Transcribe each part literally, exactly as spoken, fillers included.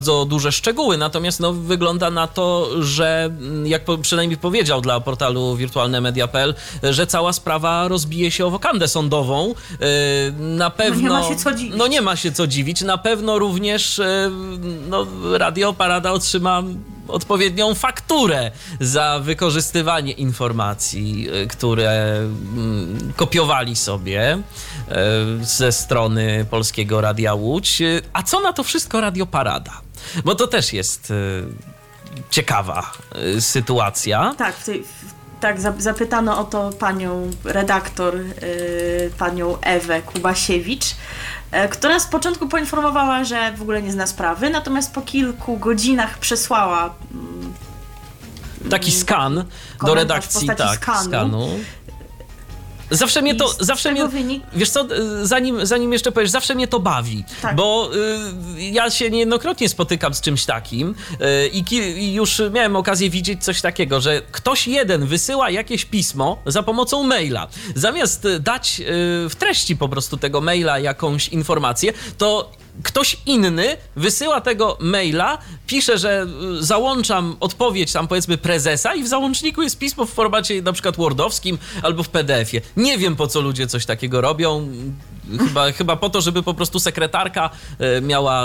bardzo duże szczegóły, natomiast no, wygląda na to, że jak po, przynajmniej powiedział dla portalu wirtualne media kropka p l, że cała sprawa rozbije się o wokandę sądową. Na pewno... No nie ma się co dziwić. No nie ma się co dziwić. Na pewno również no, Radio Parada otrzyma odpowiednią fakturę za wykorzystywanie informacji, które kopiowali sobie ze strony Polskiego Radia Łódź. A co na to wszystko Radio Parada? Bo to też jest ciekawa sytuacja. Tak, w tej, w, tak zapytano o to panią redaktor, yy, panią Ewę Kubasiewicz, yy, która z początku poinformowała, że w ogóle nie zna sprawy, natomiast po kilku godzinach przesłała yy, taki skan do redakcji, tak, skanu. skanu. Zawsze mnie to, zawsze mnie, wynik... wiesz co, zanim, zanim jeszcze powiesz, zawsze mnie to bawi, tak. bo y, ja się niejednokrotnie spotykam z czymś takim y, i, ki, i już miałem okazję widzieć coś takiego, że ktoś jeden wysyła jakieś pismo za pomocą maila. Zamiast dać y, w treści po prostu tego maila jakąś informację, to ktoś inny wysyła tego maila, pisze, że załączam odpowiedź tam powiedzmy prezesa i w załączniku jest pismo w formacie na przykład wordowskim albo w pe de efie. Nie wiem, po co ludzie coś takiego robią. Chyba, chyba po to, żeby po prostu sekretarka miała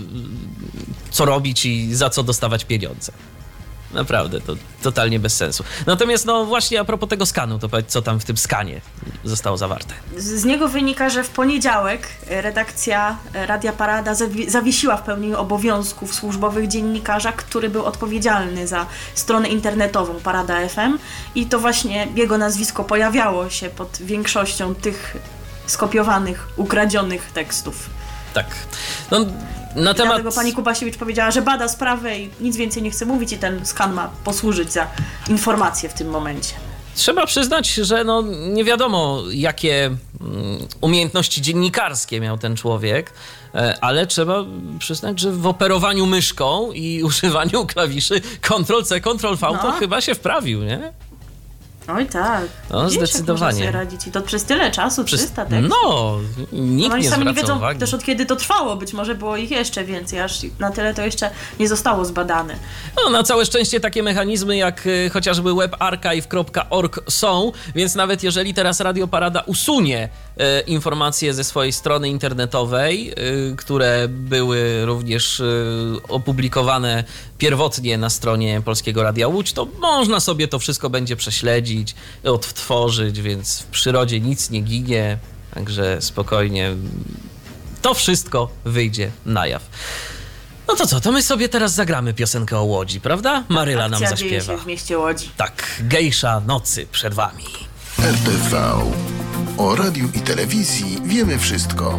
co robić i za co dostawać pieniądze. Naprawdę, to totalnie bez sensu. Natomiast no właśnie a propos tego skanu, to powiedz, co tam w tym skanie zostało zawarte. Z niego wynika, że w poniedziałek redakcja Radia Parada zawi- zawiesiła w pełni obowiązków służbowych dziennikarza, który był odpowiedzialny za stronę internetową Parada F M i to właśnie jego nazwisko pojawiało się pod większością tych skopiowanych, ukradzionych tekstów. Tak. No, na temat... Dlatego pani Kubasiewicz powiedziała, że bada sprawę i nic więcej nie chce mówić i ten skan ma posłużyć za informację w tym momencie. Trzeba przyznać, że no nie wiadomo, jakie umiejętności dziennikarskie miał ten człowiek, ale trzeba przyznać, że w operowaniu myszką i używaniu klawiszy kontrol C, kontrol V no. to chyba się wprawił, nie? Oj tak. No, wiesz, zdecydowanie. Jak sobie radzić. I to przez tyle czasu, przez... trzysta tekstów. No, nikt no, nie sami nie wiedzą uwagi. też od kiedy to trwało. Być może było ich jeszcze więcej, aż na tyle to jeszcze nie zostało zbadane. No, na całe szczęście takie mechanizmy jak y, chociażby webarchive kropka org są, więc nawet jeżeli teraz Radio Parada usunie y, informacje ze swojej strony internetowej, y, które były również y, opublikowane pierwotnie na stronie Polskiego Radia Łódź, to można sobie to wszystko będzie prześledzić, odtworzyć, więc w przyrodzie nic nie ginie, także spokojnie to wszystko wyjdzie na jaw. No to co, to my sobie teraz zagramy piosenkę o Łodzi, prawda? Maryla nam zaśpiewa. Dzieje się w mieście Łodzi. Tak, gejsza nocy przed wami. R T V. O radiu i telewizji wiemy wszystko.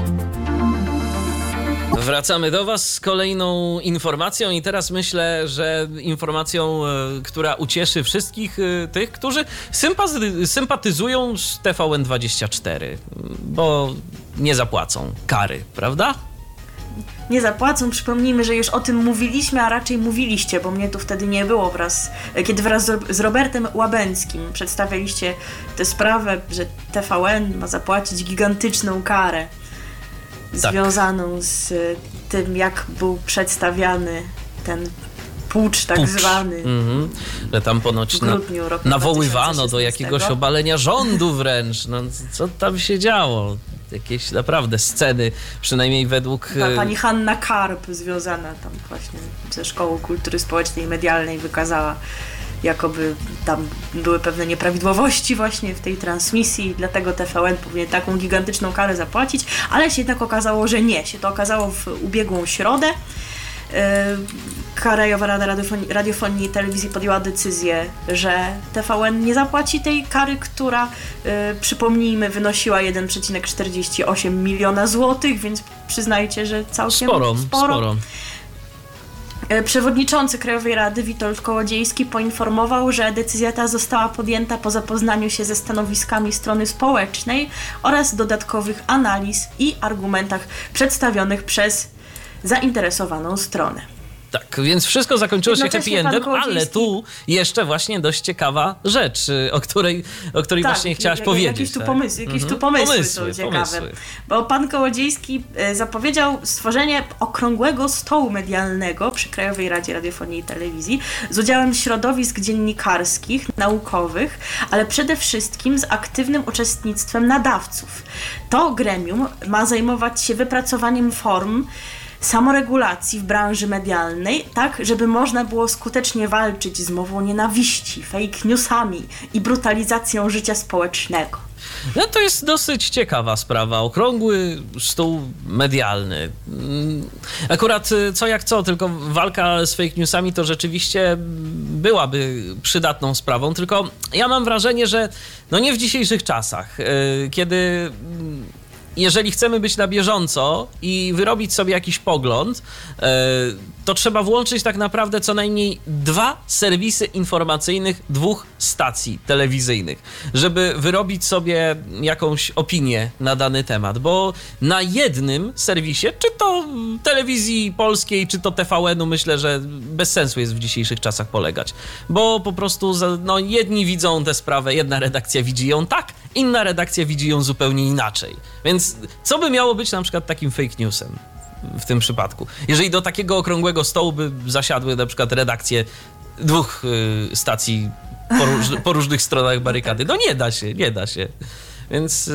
Wracamy do was z kolejną informacją i teraz myślę, że informacją, która ucieszy wszystkich tych, którzy sympaty- sympatyzują z T V N dwadzieścia cztery, bo nie zapłacą kary, prawda? Nie zapłacą. Przypomnijmy, że już o tym mówiliśmy, a raczej mówiliście, bo mnie tu wtedy nie było, wraz, kiedy wraz z Robertem Łabęckim przedstawialiście tę sprawę, że T V N ma zapłacić gigantyczną karę. Tak. Związaną z tym, jak był przedstawiany ten pucz tak pucz. zwany. Mm-hmm. Że tam ponoć na, nawoływano do jakiegoś obalenia rządu wręcz. No, co tam się działo? Jakieś naprawdę sceny, przynajmniej według... Ta pani Hanna Karp związana tam właśnie ze Szkołą Kultury Społecznej i Medialnej wykazała, jakoby tam były pewne nieprawidłowości właśnie w tej transmisji i dlatego T V N powinien taką gigantyczną karę zapłacić, ale się jednak okazało, że nie. Się to okazało w ubiegłą środę. Krajowa Rada Radiofonii, Radiofonii i Telewizji podjęła decyzję, że T V N nie zapłaci tej kary, która, przypomnijmy, wynosiła jeden przecinek czterdzieści osiem miliona złotych, więc przyznajcie, że całkiem sporo. sporo. sporo. Przewodniczący Krajowej Rady Witold Kołodziejski poinformował, że decyzja ta została podjęta po zapoznaniu się ze stanowiskami strony społecznej oraz dodatkowych analiz i argumentach przedstawionych przez zainteresowaną stronę. Tak, więc wszystko zakończyło się happy endem, ale tu jeszcze właśnie dość ciekawa rzecz, o której, o której tak, właśnie chciałaś jak, powiedzieć. Jakieś tu, tak? pomysły, jakieś mhm. tu pomysły, pomysły są ciekawe. Pomysły. Bo pan Kołodziejski zapowiedział stworzenie okrągłego stołu medialnego przy Krajowej Radzie Radiofonii i Telewizji z udziałem środowisk dziennikarskich, naukowych, ale przede wszystkim z aktywnym uczestnictwem nadawców. To gremium ma zajmować się wypracowaniem form samoregulacji w branży medialnej, tak, żeby można było skutecznie walczyć z mową nienawiści, fake newsami i brutalizacją życia społecznego. No to jest dosyć ciekawa sprawa. Okrągły stół medialny. Akurat co jak co, tylko walka z fake newsami to rzeczywiście byłaby przydatną sprawą, tylko ja mam wrażenie, że no nie w dzisiejszych czasach, kiedy jeżeli chcemy być na bieżąco i wyrobić sobie jakiś pogląd, to trzeba włączyć tak naprawdę co najmniej dwa serwisy informacyjnych dwóch stacji telewizyjnych, żeby wyrobić sobie jakąś opinię na dany temat, bo na jednym serwisie, czy to telewizji polskiej, czy to T V N-u, myślę, że bez sensu jest w dzisiejszych czasach polegać, bo po prostu no, jedni widzą tę sprawę, jedna redakcja widzi ją tak, inna redakcja widzi ją zupełnie inaczej. Więc co by miało być na przykład takim fake newsem w tym przypadku? Jeżeli do takiego okrągłego stołu by zasiadły na przykład redakcje dwóch y, stacji po, róż, po różnych stronach barykady, no nie da się, nie da się. Więc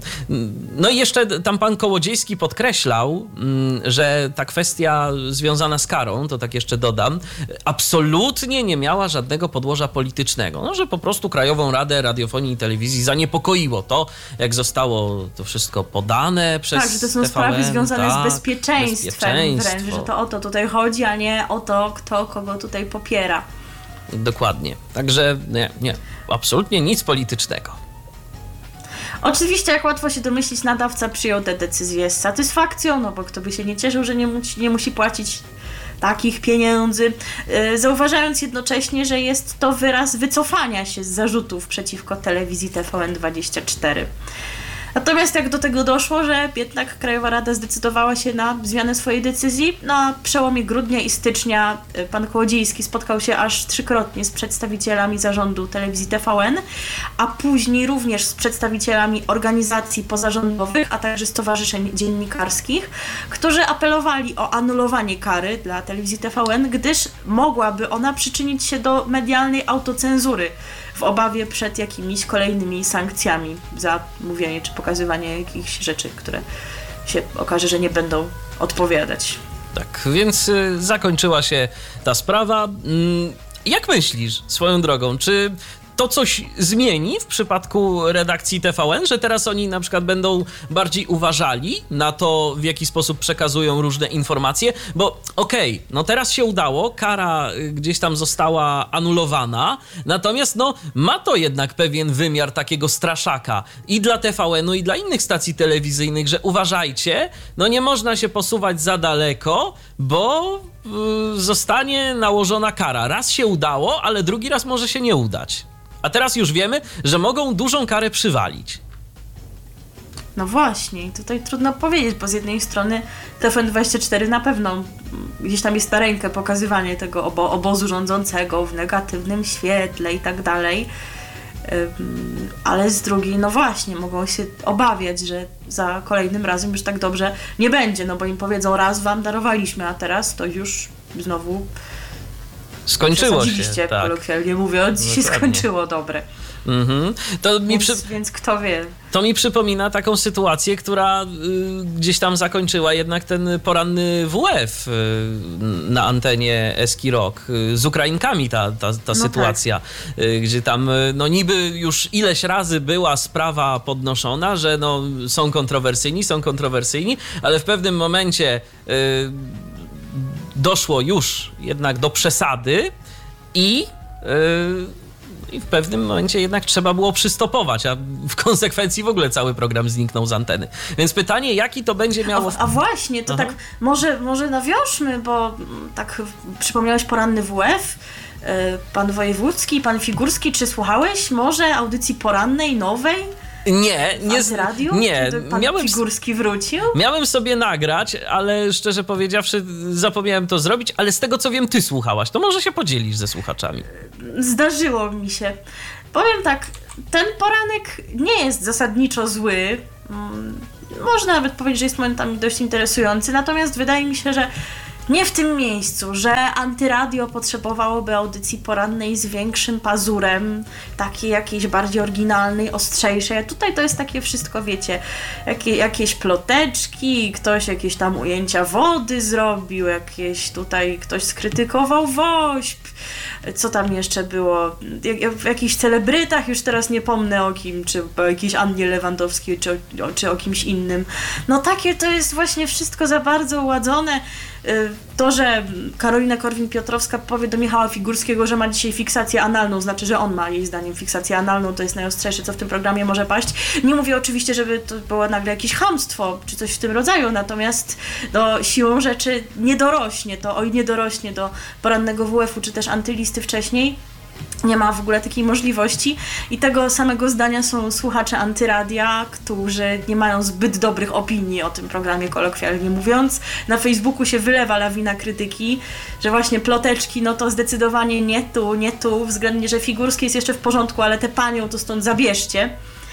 no i jeszcze tam pan Kołodziejski podkreślał, że ta kwestia związana z karą, to tak jeszcze dodam, absolutnie nie miała żadnego podłoża politycznego. No, że po prostu Krajową Radę Radiofonii i Telewizji zaniepokoiło to, jak zostało to wszystko podane przez Tak, że to są T V N, sprawy związane tak, z bezpieczeństwem wręcz, że to o to tutaj chodzi, a nie o to, kto kogo tutaj popiera. Dokładnie. Także nie, nie, absolutnie nic politycznego. Oczywiście, jak łatwo się domyślić, nadawca przyjął tę decyzję z satysfakcją, no bo kto by się nie cieszył, że nie musi, nie musi płacić takich pieniędzy, zauważając jednocześnie, że jest to wyraz wycofania się z zarzutów przeciwko telewizji T V N dwadzieścia cztery. Natomiast jak do tego doszło, że jednak Krajowa Rada zdecydowała się na zmianę swojej decyzji, na przełomie grudnia i stycznia pan Kołodziejski spotkał się aż trzykrotnie z przedstawicielami zarządu telewizji T V N, a później również z przedstawicielami organizacji pozarządowych, a także stowarzyszeń dziennikarskich, którzy apelowali o anulowanie kary dla telewizji T V N, gdyż mogłaby ona przyczynić się do medialnej autocenzury w obawie przed jakimiś kolejnymi sankcjami za mówienie czy pokazywanie jakichś rzeczy, które się okaże, że nie będą odpowiadać. Tak, więc y, zakończyła się ta sprawa. Mm, jak myślisz, swoją drogą, czy to coś zmieni w przypadku redakcji T V N, że teraz oni na przykład będą bardziej uważali na to, w jaki sposób przekazują różne informacje, bo okej, okay, no teraz się udało, kara gdzieś tam została anulowana, natomiast no ma to jednak pewien wymiar takiego straszaka i dla T V N-u, i dla innych stacji telewizyjnych, że uważajcie, no nie można się posuwać za daleko, bo yy, zostanie nałożona kara. Raz się udało, ale drugi raz może się nie udać. A teraz już wiemy, że mogą dużą karę przywalić. No właśnie, i tutaj trudno powiedzieć, bo z jednej strony T V N dwadzieścia cztery na pewno gdzieś tam jest na rękę pokazywanie tego obo- obozu rządzącego w negatywnym świetle i tak dalej, ym, ale z drugiej, no właśnie, mogą się obawiać, że za kolejnym razem już tak dobrze nie będzie, no bo im powiedzą, raz wam darowaliśmy, a teraz to już znowu skończyło się, tak. Kolokwialnie mówiąc, no się skończyło dobre. Mhm. To mi więc, przy... więc kto wie. To mi przypomina taką sytuację, która y, gdzieś tam zakończyła jednak ten poranny W F y, na antenie Eski Rock. Y, z Ukrainkami ta, ta, ta no sytuacja, tak. y, gdzie tam y, no niby już ileś razy była sprawa podnoszona, że no, są kontrowersyjni, są kontrowersyjni, ale w pewnym momencie y, doszło już jednak do przesady i, yy, i w pewnym momencie jednak trzeba było przystopować, a w konsekwencji w ogóle cały program zniknął z anteny. Więc pytanie, jaki to będzie miało... A, a właśnie, to Aha. tak może, może nawiążmy, bo tak przypomniałeś poranny W F, yy, pan Wojewódzki, pan Figurski, czy słuchałeś może audycji porannej, nowej? Nie, nie. W radiu? Nie, Czy pan miałem, Figurski wrócił? Miałem sobie nagrać, ale szczerze powiedziawszy zapomniałem to zrobić, ale z tego co wiem, ty słuchałaś, to może się podzielisz ze słuchaczami. Zdarzyło mi się. Powiem tak, ten poranek nie jest zasadniczo zły. Można nawet powiedzieć, że jest momentami dość interesujący, natomiast wydaje mi się, że nie w tym miejscu, że Antyradio potrzebowałoby audycji porannej z większym pazurem, takiej jakiejś bardziej oryginalnej, ostrzejszej. A tutaj to jest takie wszystko, wiecie, jakie, jakieś ploteczki, ktoś jakieś tam ujęcia wody zrobił, jakieś tutaj ktoś skrytykował wośp. Co tam jeszcze było? Jak, w jakichś celebrytach, już teraz nie pomnę o kim, czy o jakiejś Annie Lewandowskiej, czy o, czy o kimś innym. No takie to jest właśnie wszystko za bardzo uładzone. To, że Karolina Korwin-Piotrowska powie do Michała Figurskiego, że ma dzisiaj fiksację analną, znaczy, że on ma jej zdaniem fiksację analną, to jest najostrzejsze, co w tym programie może paść. Nie mówię oczywiście, żeby to było nagle jakieś chamstwo, czy coś w tym rodzaju, natomiast no, siłą rzeczy nie dorośnie to, oj nie dorośnie do porannego W F u, czy też Antylisty wcześniej. Nie ma w ogóle takiej możliwości i tego samego zdania są słuchacze Antyradia, którzy nie mają zbyt dobrych opinii o tym programie, kolokwialnie mówiąc. Na Facebooku się wylewa lawina krytyki, że właśnie ploteczki, no to zdecydowanie nie tu, nie tu, względnie, że Figurski jest jeszcze w porządku, ale tę panią to stąd zabierzcie.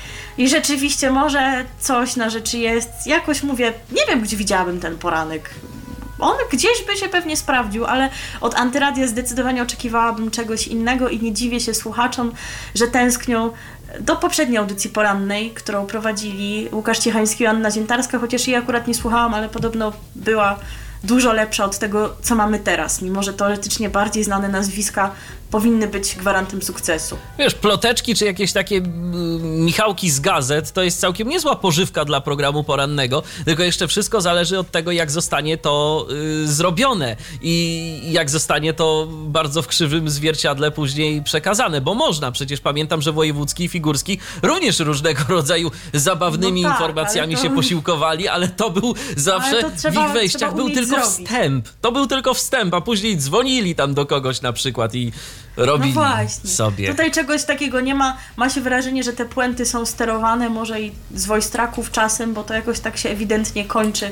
I rzeczywiście może coś na rzeczy jest. Jakoś mówię, nie wiem, gdzie widziałabym ten poranek. On gdzieś by się pewnie sprawdził, ale od Antyradia zdecydowanie oczekiwałabym czegoś innego i nie dziwię się słuchaczom, że tęsknią do poprzedniej audycji porannej, którą prowadzili Łukasz Ciechański i Anna Ziętarska, chociaż jej akurat nie słuchałam, ale podobno była dużo lepsza od tego, co mamy teraz, mimo że teoretycznie bardziej znane nazwiska powinny być gwarantem sukcesu. Wiesz, ploteczki czy jakieś takie Michałki z gazet to jest całkiem niezła pożywka dla programu porannego, tylko jeszcze wszystko zależy od tego, jak zostanie to y, zrobione i jak zostanie to bardzo w krzywym zwierciadle później przekazane, bo można, przecież pamiętam, że Wojewódzki i Figurski również różnego rodzaju zabawnymi no tak, informacjami to... się posiłkowali, ale to był zawsze trzeba, w ich wejściach był tylko zrobić. wstęp. To był tylko wstęp, a później dzwonili tam do kogoś na przykład i robili no właśnie. sobie. Tutaj czegoś takiego nie ma. Ma się wrażenie, że te puenty są sterowane może i z voice-tracków czasem, bo to jakoś tak się ewidentnie kończy,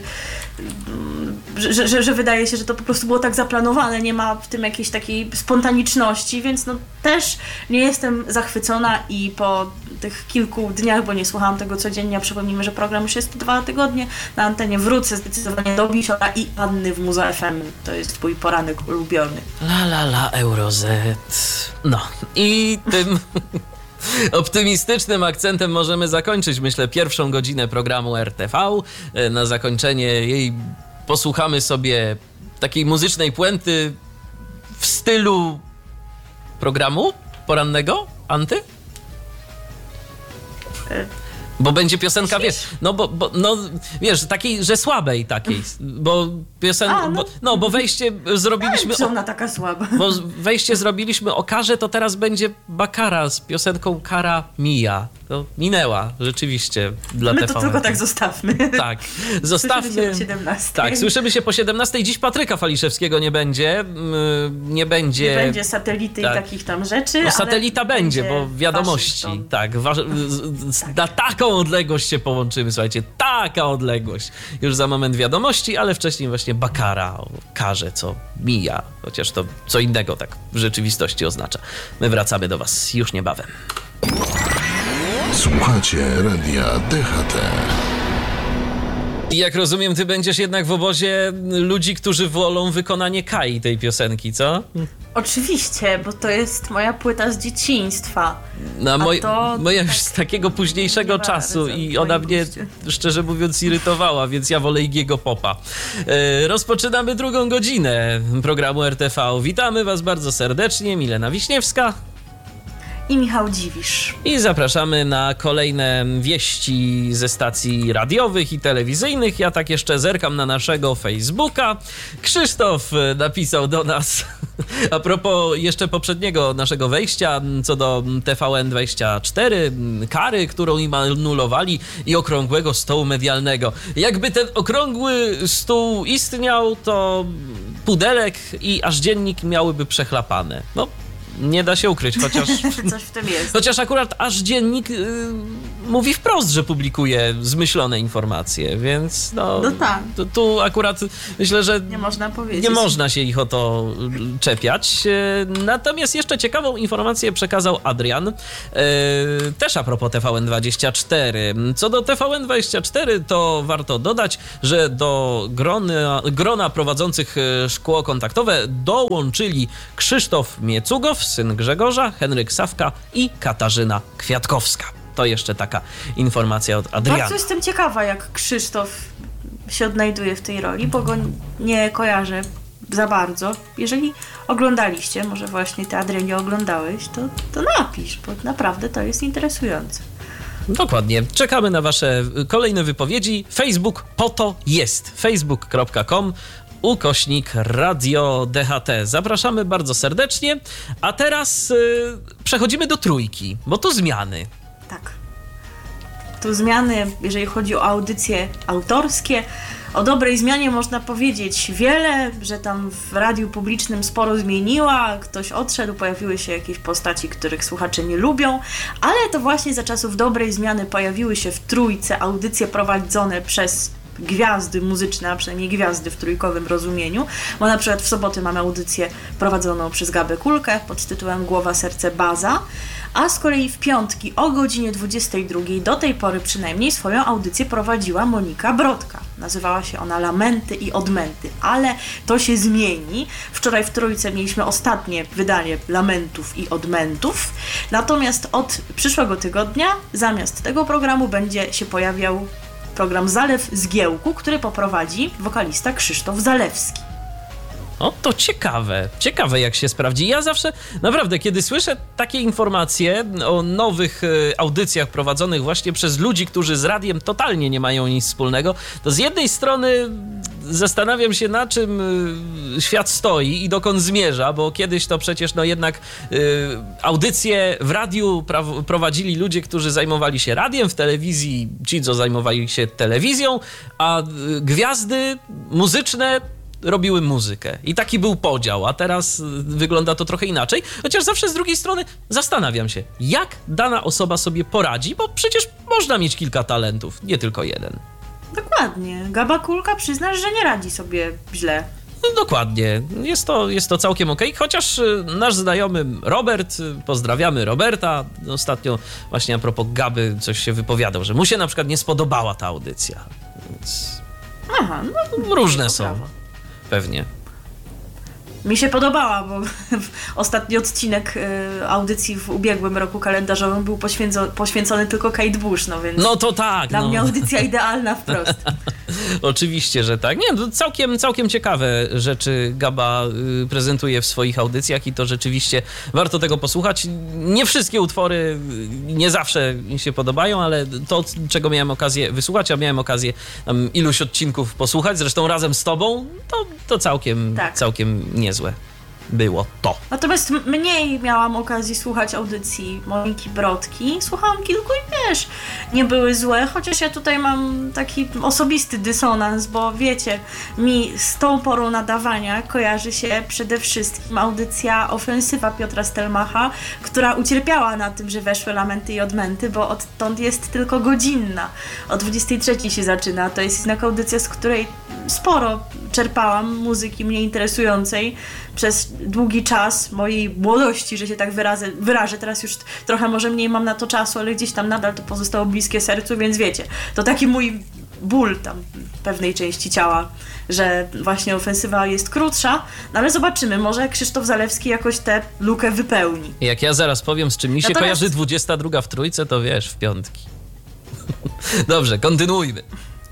że, że, że wydaje się, że to po prostu było tak zaplanowane. Nie ma w tym jakiejś takiej spontaniczności, więc no też nie jestem zachwycona i po tych kilku dniach, bo nie słuchałam tego codziennie, a przypomnijmy, że program już jest dwa tygodnie na antenie, wrócę zdecydowanie do Bisiora i Anny w Muza F M. To jest twój poranek ulubiony. La la la Eurozet. No i tym optymistycznym akcentem możemy zakończyć, myślę, pierwszą godzinę programu R T V. Na zakończenie jej posłuchamy sobie takiej muzycznej puenty w stylu programu porannego, Anty? Bo będzie piosenka, wiesz, no bo, bo no, wiesz, takiej, że słabej takiej, bo piosenka, no. Bo, no bo wejście zrobiliśmy... Ale ona taka słaba. Bo wejście zrobiliśmy o Karze, to teraz będzie Bakara z piosenką Kara Mija. To minęła, rzeczywiście, dla My T V N. to tylko tak zostawmy. Tak, zostawmy. Słyszymy się po siedemnastej. Tak, słyszymy się po siedemnastej. Dziś Patryka Faliszewskiego nie będzie. Nie będzie... Nie będzie satelity tak. i takich tam rzeczy, no, satelita ale będzie, bo wiadomości. Waszyngton. Tak, wa- tak, na taką odległość się połączymy, słuchajcie, taka odległość. Już za moment wiadomości, ale wcześniej właśnie Bakara o Karze, co mija, chociaż to co innego tak w rzeczywistości oznacza. My wracamy do was już niebawem. Słuchacie Radia D H T. I jak rozumiem, ty będziesz jednak w obozie ludzi, którzy wolą wykonanie Kai tej piosenki, co? Oczywiście, bo to jest moja płyta z dzieciństwa. No, moj, moja już tak z takiego późniejszego czasu i ona mnie, szczerze mówiąc, irytowała, więc ja wolę Iggy'ego Popa. E, rozpoczynamy drugą godzinę programu R T V. Witamy was bardzo serdecznie, Milena Wiśniewska i Michał Dziwisz. I zapraszamy na kolejne wieści ze stacji radiowych i telewizyjnych. Ja tak jeszcze zerkam na naszego Facebooka. Krzysztof napisał do nas a propos jeszcze poprzedniego naszego wejścia co do T V N dwadzieścia cztery, kary, którą im anulowali i okrągłego stołu medialnego. Jakby ten okrągły stół istniał, to Pudelek i Aż Dziennik miałyby przechlapane. No, nie da się ukryć, chociaż... Coś w tym jest. Chociaż akurat Aż Dziennik yy, mówi wprost, że publikuje zmyślone informacje, więc no, no tak. tu, tu akurat myślę, że nie można powiedzieć. Nie można się ich o to czepiać. Natomiast jeszcze ciekawą informację przekazał Adrian, też a propos T V N dwadzieścia cztery. Co do T V N dwadzieścia cztery, to warto dodać, że do grona, grona prowadzących szkło kontaktowe dołączyli Krzysztof Miecugow, syn Grzegorza, Henryk Sawka i Katarzyna Kwiatkowska. To jeszcze taka informacja od Adriana. Bardzo jestem ciekawa, jak Krzysztof się odnajduje w tej roli, bo go nie kojarzę za bardzo. Jeżeli oglądaliście, może właśnie ty, Adrian, nie oglądałeś, to, to napisz, bo naprawdę to jest interesujące. Dokładnie. Czekamy na wasze kolejne wypowiedzi. Facebook po to jest. facebook kropka com ukośnik Radio D H T. Zapraszamy bardzo serdecznie. A teraz yy, przechodzimy do trójki, bo to zmiany. Tak. Tu zmiany, jeżeli chodzi o audycje autorskie. O dobrej zmianie można powiedzieć wiele, że tam w radiu publicznym sporo zmieniła, ktoś odszedł, pojawiły się jakieś postaci, których słuchacze nie lubią, ale to właśnie za czasów dobrej zmiany pojawiły się w trójce audycje prowadzone przez gwiazdy muzyczne, a przynajmniej gwiazdy w trójkowym rozumieniu, bo na przykład w soboty mamy audycję prowadzoną przez Gabę Kulkę pod tytułem Głowa, serce, baza, a z kolei w piątki o godzinie dwudziestej drugiej do tej pory przynajmniej swoją audycję prowadziła Monika Brodka. Nazywała się ona Lamenty i Odmęty, ale to się zmieni. Wczoraj w trójce mieliśmy ostatnie wydanie Lamentów i Odmętów, natomiast od przyszłego tygodnia zamiast tego programu będzie się pojawiał program Zalew Zgiełku, który poprowadzi wokalista Krzysztof Zalewski. O, to ciekawe. Ciekawe, jak się sprawdzi. Ja zawsze, naprawdę, kiedy słyszę takie informacje o nowych y, audycjach prowadzonych właśnie przez ludzi, którzy z radiem totalnie nie mają nic wspólnego, to z jednej strony zastanawiam się, na czym y, świat stoi i dokąd zmierza, bo kiedyś to przecież no jednak y, audycje w radiu pra- prowadzili ludzie, którzy zajmowali się radiem, w telewizji ci, co zajmowali się telewizją, a y, gwiazdy muzyczne robiły muzykę. I taki był podział, a teraz wygląda to trochę inaczej. Chociaż zawsze z drugiej strony zastanawiam się, jak dana osoba sobie poradzi, bo przecież można mieć kilka talentów, nie tylko jeden. Dokładnie. Gaba Kulka, przyznasz, że nie radzi sobie źle. No, dokładnie. Jest to, jest to całkiem okej, chociaż nasz znajomy Robert, pozdrawiamy Roberta, ostatnio właśnie a propos Gaby coś się wypowiadał, że mu się na przykład nie spodobała ta audycja. Więc Aha, no różne są. Prawo. Pewnie. Mi się podobała, bo ostatni odcinek y, audycji w ubiegłym roku kalendarzowym był poświęco- poświęcony tylko Kate Bush, no więc... No to tak, Dla no. mnie audycja idealna wprost. Oczywiście, że tak. Nie, to całkiem, całkiem ciekawe rzeczy Gaba y, prezentuje w swoich audycjach i to rzeczywiście warto tego posłuchać. Nie wszystkie utwory nie zawsze mi się podobają, ale to, czego miałem okazję wysłuchać, a miałem okazję tam iluś odcinków posłuchać, zresztą razem z tobą, to, to całkiem, tak. całkiem niezłe było to. Natomiast mniej miałam okazji słuchać audycji Moniki Brodki. Słuchałam kilku i wiesz, nie były złe, chociaż ja tutaj mam taki osobisty dysonans, bo wiecie, mi z tą porą nadawania kojarzy się przede wszystkim audycja Ofensywa Piotra Stelmacha, która ucierpiała na tym, że weszły Lamenty i Odmęty, bo odtąd jest tylko godzinna. O dwudziestej trzeciej się zaczyna. To jest jednak audycja, z której sporo czerpałam muzyki mnie interesującej przez długi czas mojej młodości, że się tak wyrazę, wyrażę. Teraz już trochę może mniej mam na to czasu, ale gdzieś tam nadal to pozostało bliskie sercu, więc wiecie, to taki mój ból tam pewnej części ciała, że właśnie Ofensywa jest krótsza, no ale zobaczymy, może Krzysztof Zalewski jakoś tę lukę wypełni. Jak ja zaraz powiem, z czym mi się Natomiast... kojarzy dwudziesta druga w trójce, to wiesz, w piątki. Dobrze, kontynuujmy.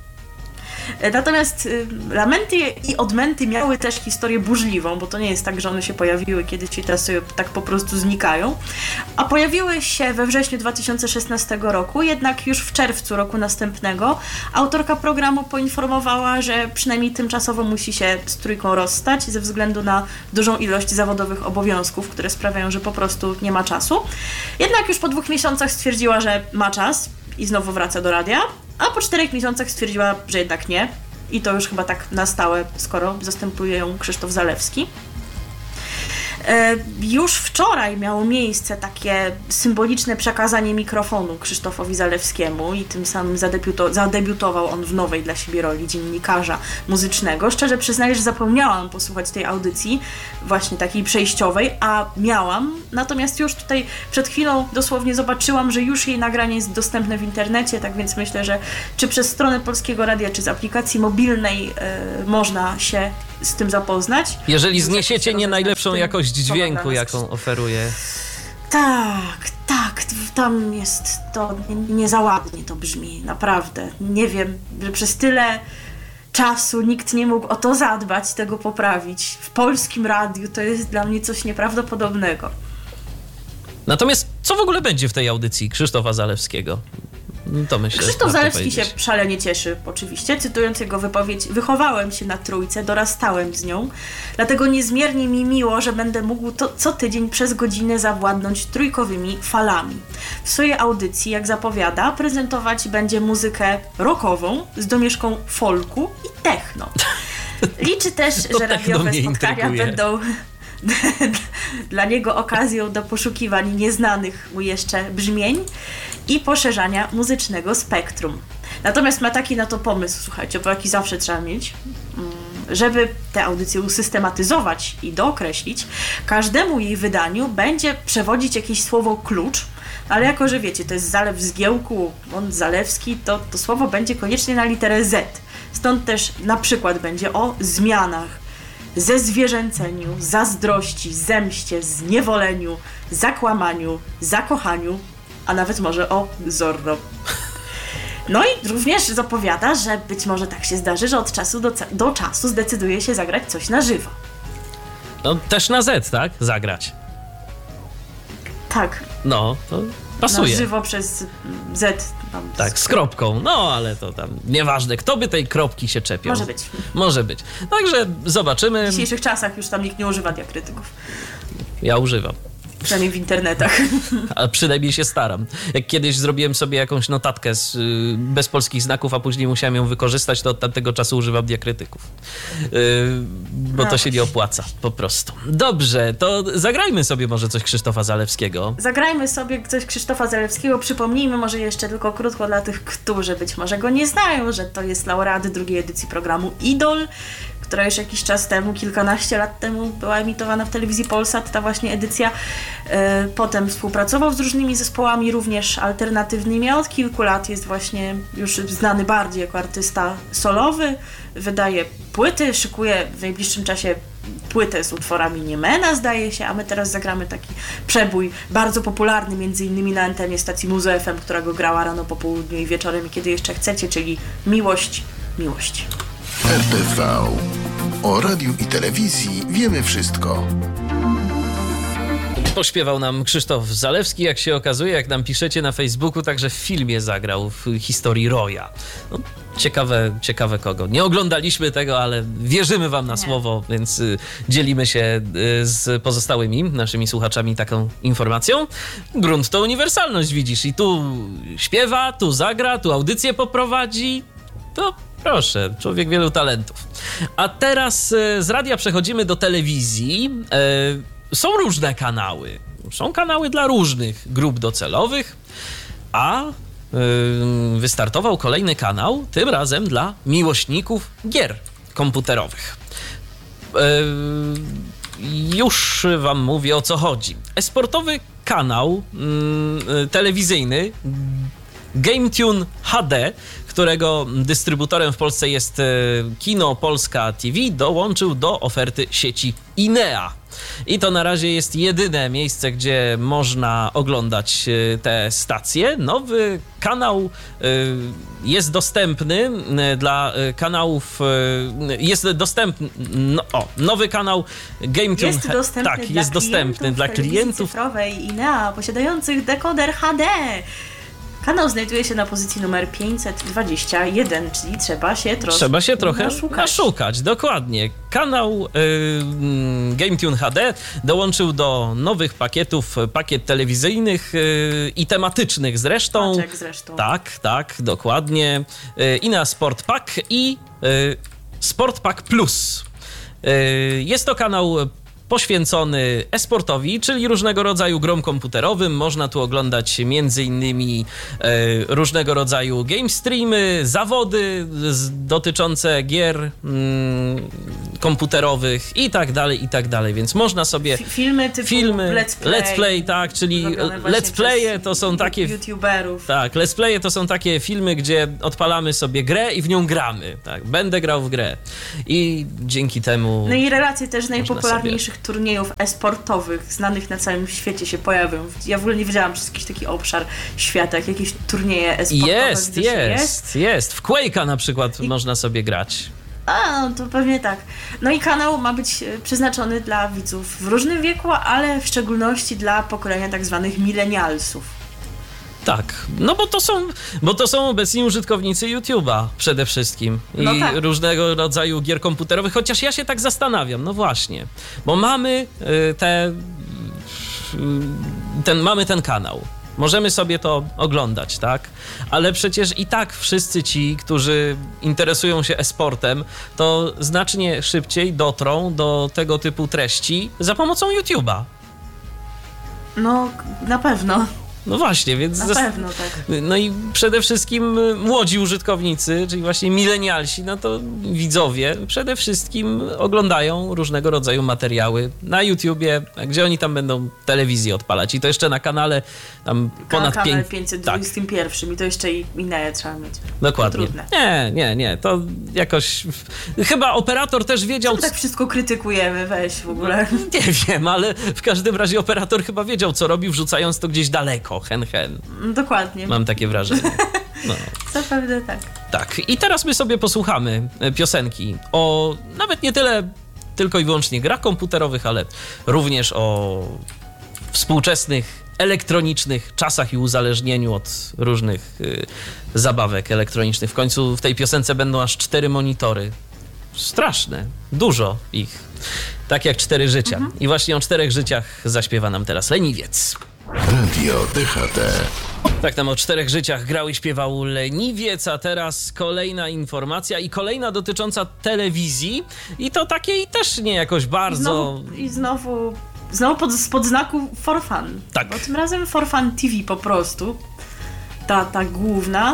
Natomiast y, Lamenty i Odmęty miały też historię burzliwą, bo to nie jest tak, że one się pojawiły kiedyś i teraz sobie tak po prostu znikają, a pojawiły się we wrześniu dwa tysiące szesnastego roku, jednak już w czerwcu roku następnego autorka programu poinformowała, że przynajmniej tymczasowo musi się z trójką rozstać ze względu na dużą ilość zawodowych obowiązków, które sprawiają, że po prostu nie ma czasu. Jednak już po dwóch miesiącach stwierdziła, że ma czas i znowu wraca do radia, a po czterech miesiącach stwierdziła, że jednak nie. I to już chyba tak na stałe, skoro zastępuje ją Krzysztof Zalewski. Już wczoraj miało miejsce takie symboliczne przekazanie mikrofonu Krzysztofowi Zalewskiemu i tym samym zadebiuto- zadebiutował on w nowej dla siebie roli dziennikarza muzycznego. Szczerze przyznaję, że zapomniałam posłuchać tej audycji, właśnie takiej przejściowej, a miałam, natomiast już tutaj przed chwilą dosłownie zobaczyłam, że już jej nagranie jest dostępne w internecie, tak więc myślę, że czy przez stronę Polskiego Radia, czy z aplikacji mobilnej yy, można się z tym zapoznać. Jeżeli zniesiecie nie najlepszą jakość dźwięku, jaką oferuje. Tak, tak, tam jest to, nie, nie za ładnie to brzmi, naprawdę. Nie wiem, że przez tyle czasu nikt nie mógł o to zadbać, tego poprawić. W Polskim Radiu to jest dla mnie coś nieprawdopodobnego. Natomiast co w ogóle będzie w tej audycji Krzysztofa Zalewskiego? To myślę, Krzysztof Zalewski się szalenie cieszy, oczywiście. Cytując jego wypowiedź, wychowałem się na Trójce, dorastałem z nią, dlatego niezmiernie mi miło, że będę mógł to, co tydzień przez godzinę zawładnąć trójkowymi falami. W swojej audycji, jak zapowiada, prezentować będzie muzykę rockową z domieszką folku i techno. Liczy też, że radiowe spotkania będą dla niego okazją do poszukiwań nieznanych mu jeszcze brzmień i poszerzania muzycznego spektrum. Natomiast ma taki na to pomysł, słuchajcie, bo jaki zawsze trzeba mieć, żeby tę audycję usystematyzować i dookreślić, każdemu jej wydaniu będzie przewodzić jakieś słowo klucz, ale jako, że wiecie, to jest Zalew z Giełku, on Zalewski, to to słowo będzie koniecznie na literę Z. Stąd też na przykład będzie o zmianach, zezwierzęceniu, zazdrości, zemście, zniewoleniu, zakłamaniu, zakochaniu, a nawet może o Zorro. No i również zapowiada, że być może tak się zdarzy, że od czasu do, do czasu zdecyduje się zagrać coś na żywo. No też na Z, tak? Zagrać. Tak. No, to pasuje. Na żywo przez Z. Tam tak, z kropką. No, ale to tam nieważne, kto by tej kropki się czepiał. Może być. Może być. Także zobaczymy. W dzisiejszych czasach już tam nikt nie używa diakrytyków. Ja używam. Przynajmniej w internetach. A przynajmniej się staram. Jak kiedyś zrobiłem sobie jakąś notatkę z, y, bez polskich znaków, a później musiałem ją wykorzystać, to od tamtego czasu używam diakrytyków. Y, bo no to się nie opłaca, po prostu. Dobrze, to zagrajmy sobie może coś Krzysztofa Zalewskiego. Zagrajmy sobie coś Krzysztofa Zalewskiego. Przypomnijmy może jeszcze tylko krótko dla tych, którzy być może go nie znają, że to jest laureat drugiej edycji programu Idol, która już jakiś czas temu, kilkanaście lat temu była emitowana w telewizji Polsat, ta właśnie edycja. Potem współpracował z różnymi zespołami, również alternatywnymi, a od kilku lat jest właśnie już znany bardziej jako artysta solowy, wydaje płyty, szykuje w najbliższym czasie płytę z utworami Niemena, zdaje się, a my teraz zagramy taki przebój bardzo popularny, między innymi na antenie stacji Muzo F M, która go grała rano, po południu i wieczorem, kiedy jeszcze chcecie, czyli Miłość, Miłość. R T V. O radiu i telewizji wiemy wszystko. Pośpiewał nam Krzysztof Zalewski, jak się okazuje, jak nam piszecie na Facebooku, także w filmie zagrał w historii Roya. No, ciekawe, ciekawe kogo. Nie oglądaliśmy tego, ale wierzymy wam na Nie. słowo, więc y, dzielimy się y, z pozostałymi naszymi słuchaczami taką informacją. Grunt to uniwersalność, widzisz, i tu śpiewa, tu zagra, tu audycję poprowadzi. To proszę, człowiek wielu talentów. A teraz y, z radia przechodzimy do telewizji. Y, Są różne kanały. Są kanały dla różnych grup docelowych, a yy, wystartował kolejny kanał, tym razem dla miłośników gier komputerowych. Yy, już wam mówię, o co chodzi. E-sportowy kanał yy, telewizyjny GameTune H D, którego dystrybutorem w Polsce jest Kino Polska T V, dołączył do oferty sieci Inea. I to na razie jest jedyne miejsce, gdzie można oglądać te stacje. Nowy kanał jest dostępny dla kanałów, jest dostępny, no, o, nowy kanał GameTune. Jest dostępny tak, dla jest dostępny dla klientów cyfrowej Inea posiadających dekoder H D. Kanał znajduje się na pozycji numer pięćset dwadzieścia jeden, czyli trzeba się troszkę Trzeba się trochę naszukać. naszukać, dokładnie. Kanał y, GameTune H D dołączył do nowych pakietów, pakiet telewizyjnych y, i tematycznych zresztą. Paczek zresztą. Tak, tak, dokładnie. Y, Inea Sport Pack i y, Sport Pack Plus. Y, jest to kanał poświęcony e-sportowi, czyli różnego rodzaju grom komputerowym. Można tu oglądać między innymi e, różnego rodzaju game streamy, zawody z, dotyczące gier mm, komputerowych i tak dalej, i tak dalej, więc można sobie... Filmy typu filmy, let's play. Let's play, tak, czyli let's playe to są takie... YouTuberów. Tak, let's playe to są takie filmy, gdzie odpalamy sobie grę i w nią gramy, tak, będę grał w grę i dzięki temu... No i relacje też najpopularniejszych sobie... turniejów e-sportowych znanych na całym świecie się pojawią. Ja w ogóle nie wiedziałam, że jest jakiś taki obszar świata, jak jakieś turnieje e-sportowe. Jest, jest, jest, jest. W Quake'a na przykład I... można sobie grać. A, no to pewnie tak. No i kanał ma być przeznaczony dla widzów w różnym wieku, ale w szczególności dla pokolenia tak zwanych milenialsów. Tak, no bo to są, bo to są obecni użytkownicy YouTube'a przede wszystkim i no tak. różnego rodzaju gier komputerowych, chociaż ja się tak zastanawiam, no właśnie, bo mamy y, te, y, ten, mamy ten kanał. Możemy sobie to oglądać, tak? Ale przecież i tak wszyscy ci, którzy interesują się e-sportem, to znacznie szybciej dotrą do tego typu treści za pomocą YouTube'a. No, na pewno. No właśnie, więc... Na pewno, tak. No i przede wszystkim młodzi użytkownicy, czyli właśnie milenialsi, no to widzowie przede wszystkim oglądają różnego rodzaju materiały na YouTubie, gdzie oni tam będą telewizję odpalać i to jeszcze na kanale tam ponad Kanał pięć... pięćset dwadzieścia jeden tak. I to jeszcze inne trzeba mieć. Dokładnie. To nie, nie, nie, to jakoś... Chyba operator też wiedział... Co tak wszystko krytykujemy, weź w ogóle. No, nie wiem, ale w każdym razie operator chyba wiedział, co robi, wrzucając to gdzieś daleko. Hen, hen. Dokładnie. Mam takie wrażenie. No. Zapewne tak. Tak. I teraz my sobie posłuchamy piosenki o nawet nie tyle tylko i wyłącznie grach komputerowych, ale również o współczesnych, elektronicznych czasach i uzależnieniu od różnych y, zabawek elektronicznych. W końcu w tej piosence będą aż cztery monitory. Straszne. Dużo ich. Tak jak cztery życia. Mhm. I właśnie o czterech życiach zaśpiewa nam teraz Leniwiec. Radio D H T. Tak, tam o czterech życiach grał i śpiewał Leniwiec, a teraz kolejna informacja i kolejna dotycząca telewizji i to takiej też nie jakoś bardzo... Znowu, I znowu, znowu pod, spod znaku For Fun. Tak. Bo tym razem For Fun T V po prostu. Ta, ta główna.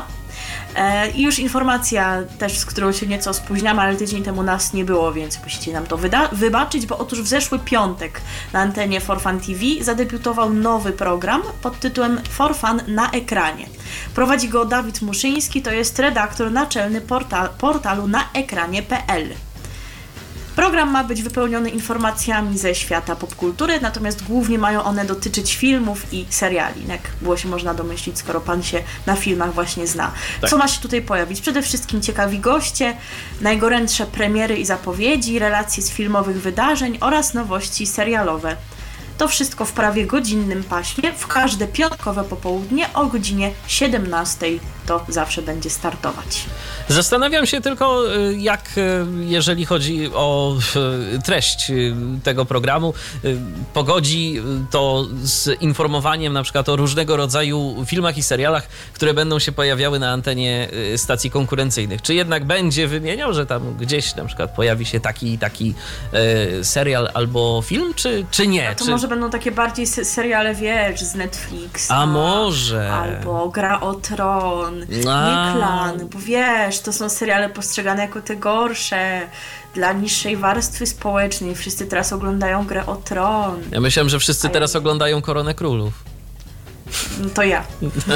E, I już informacja też, z którą się nieco spóźniamy, ale tydzień temu nas nie było, więc musicie nam to wyda- wybaczyć, bo otóż w zeszły piątek na antenie For Fun T V zadebiutował nowy program pod tytułem For Fun na ekranie. Prowadzi go Dawid Muszyński, to jest redaktor naczelny portal- portalu na ekranie kropka p l. Program ma być wypełniony informacjami ze świata popkultury, natomiast głównie mają one dotyczyć filmów i seriali. Jak było się można domyślić, skoro pan się na filmach właśnie zna. Tak. Co ma się tutaj pojawić? Przede wszystkim ciekawi goście, najgorętsze premiery i zapowiedzi, relacje z filmowych wydarzeń oraz nowości serialowe. To wszystko w prawie godzinnym paśmie, w każde piątkowe popołudnie o godzinie siedemnastej to zawsze będzie startować. Zastanawiam się tylko, jak jeżeli chodzi o treść tego programu, pogodzi to z informowaniem na przykład o różnego rodzaju filmach i serialach, które będą się pojawiały na antenie stacji konkurencyjnych. Czy jednak będzie wymieniał, że tam gdzieś na przykład pojawi się taki i taki serial albo film, czy, czy nie? A to czy... może będą takie bardziej seriale, wiesz, z Netflixa. A może? Albo Gra o Tron, A. nie Klan, bo wiesz, to są seriale postrzegane jako te gorsze dla niższej warstwy społecznej. Wszyscy teraz oglądają Grę o Tron. Ja myślałem, że wszyscy A teraz ja... oglądają Koronę Królów. No to ja.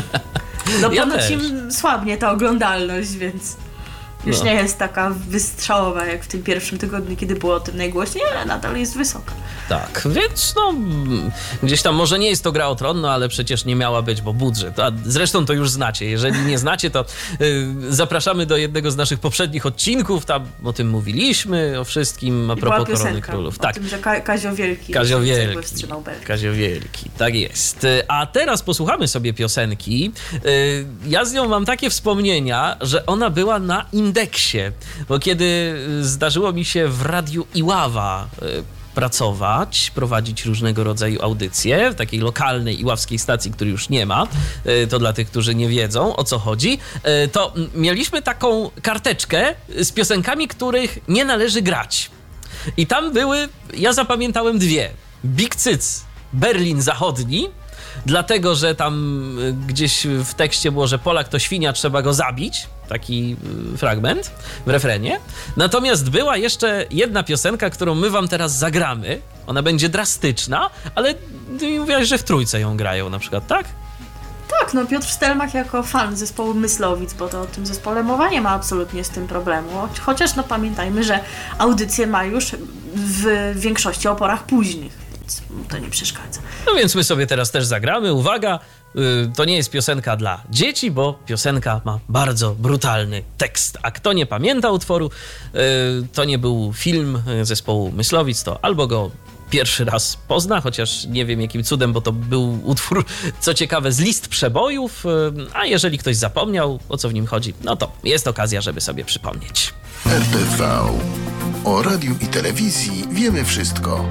No ja ponoć im słabnie ta oglądalność, więc... Już no. nie jest taka wystrzałowa jak w tym pierwszym tygodniu, kiedy było o tym najgłośniej, ale nadal jest wysoka. Tak, więc no gdzieś tam może nie jest to Gra o Tron, no ale przecież nie miała być, bo budżet. A zresztą to już znacie. Jeżeli nie znacie, to yy, zapraszamy do jednego z naszych poprzednich odcinków. Tam o tym mówiliśmy, o wszystkim a propos Korony Królów. O tak. tym, że Ka- Kazio Wielki. Kazio Wielki. Kazio Wielki, tak jest. A teraz posłuchamy sobie piosenki. Yy, ja z nią mam takie wspomnienia, że ona była na Indeksie, bo kiedy zdarzyło mi się w Radiu Iława pracować, prowadzić różnego rodzaju audycje w takiej lokalnej iławskiej stacji, której już nie ma, to dla tych, którzy nie wiedzą, o co chodzi, to mieliśmy taką karteczkę z piosenkami, których nie należy grać. I tam były, ja zapamiętałem dwie. Big Cyc, Berlin Zachodni, dlatego, że tam gdzieś w tekście było, że Polak to świnia, trzeba go zabić. Taki fragment w refrenie. Natomiast była jeszcze jedna piosenka, którą my wam teraz zagramy. Ona będzie drastyczna, ale ty mi mówiłaś, że w Trójce ją grają na przykład, tak? Tak, no Piotr Stelmach jako fan zespołu Myslowic, bo to o tym zespole mowa nie ma absolutnie z tym problemu. Chociaż no pamiętajmy, że audycje ma już w większości o porach późnych, więc to nie przeszkadza. No więc my sobie teraz też zagramy. Uwaga, to nie jest piosenka dla dzieci, bo piosenka ma bardzo brutalny tekst. A kto nie pamięta utworu, to nie był film zespołu Myslowic, to albo go pierwszy raz pozna, chociaż nie wiem jakim cudem, bo to był utwór, co ciekawe, z list przebojów, a jeżeli ktoś zapomniał, o co w nim chodzi, no to jest okazja, żeby sobie przypomnieć. R T V. O radiu i telewizji wiemy wszystko.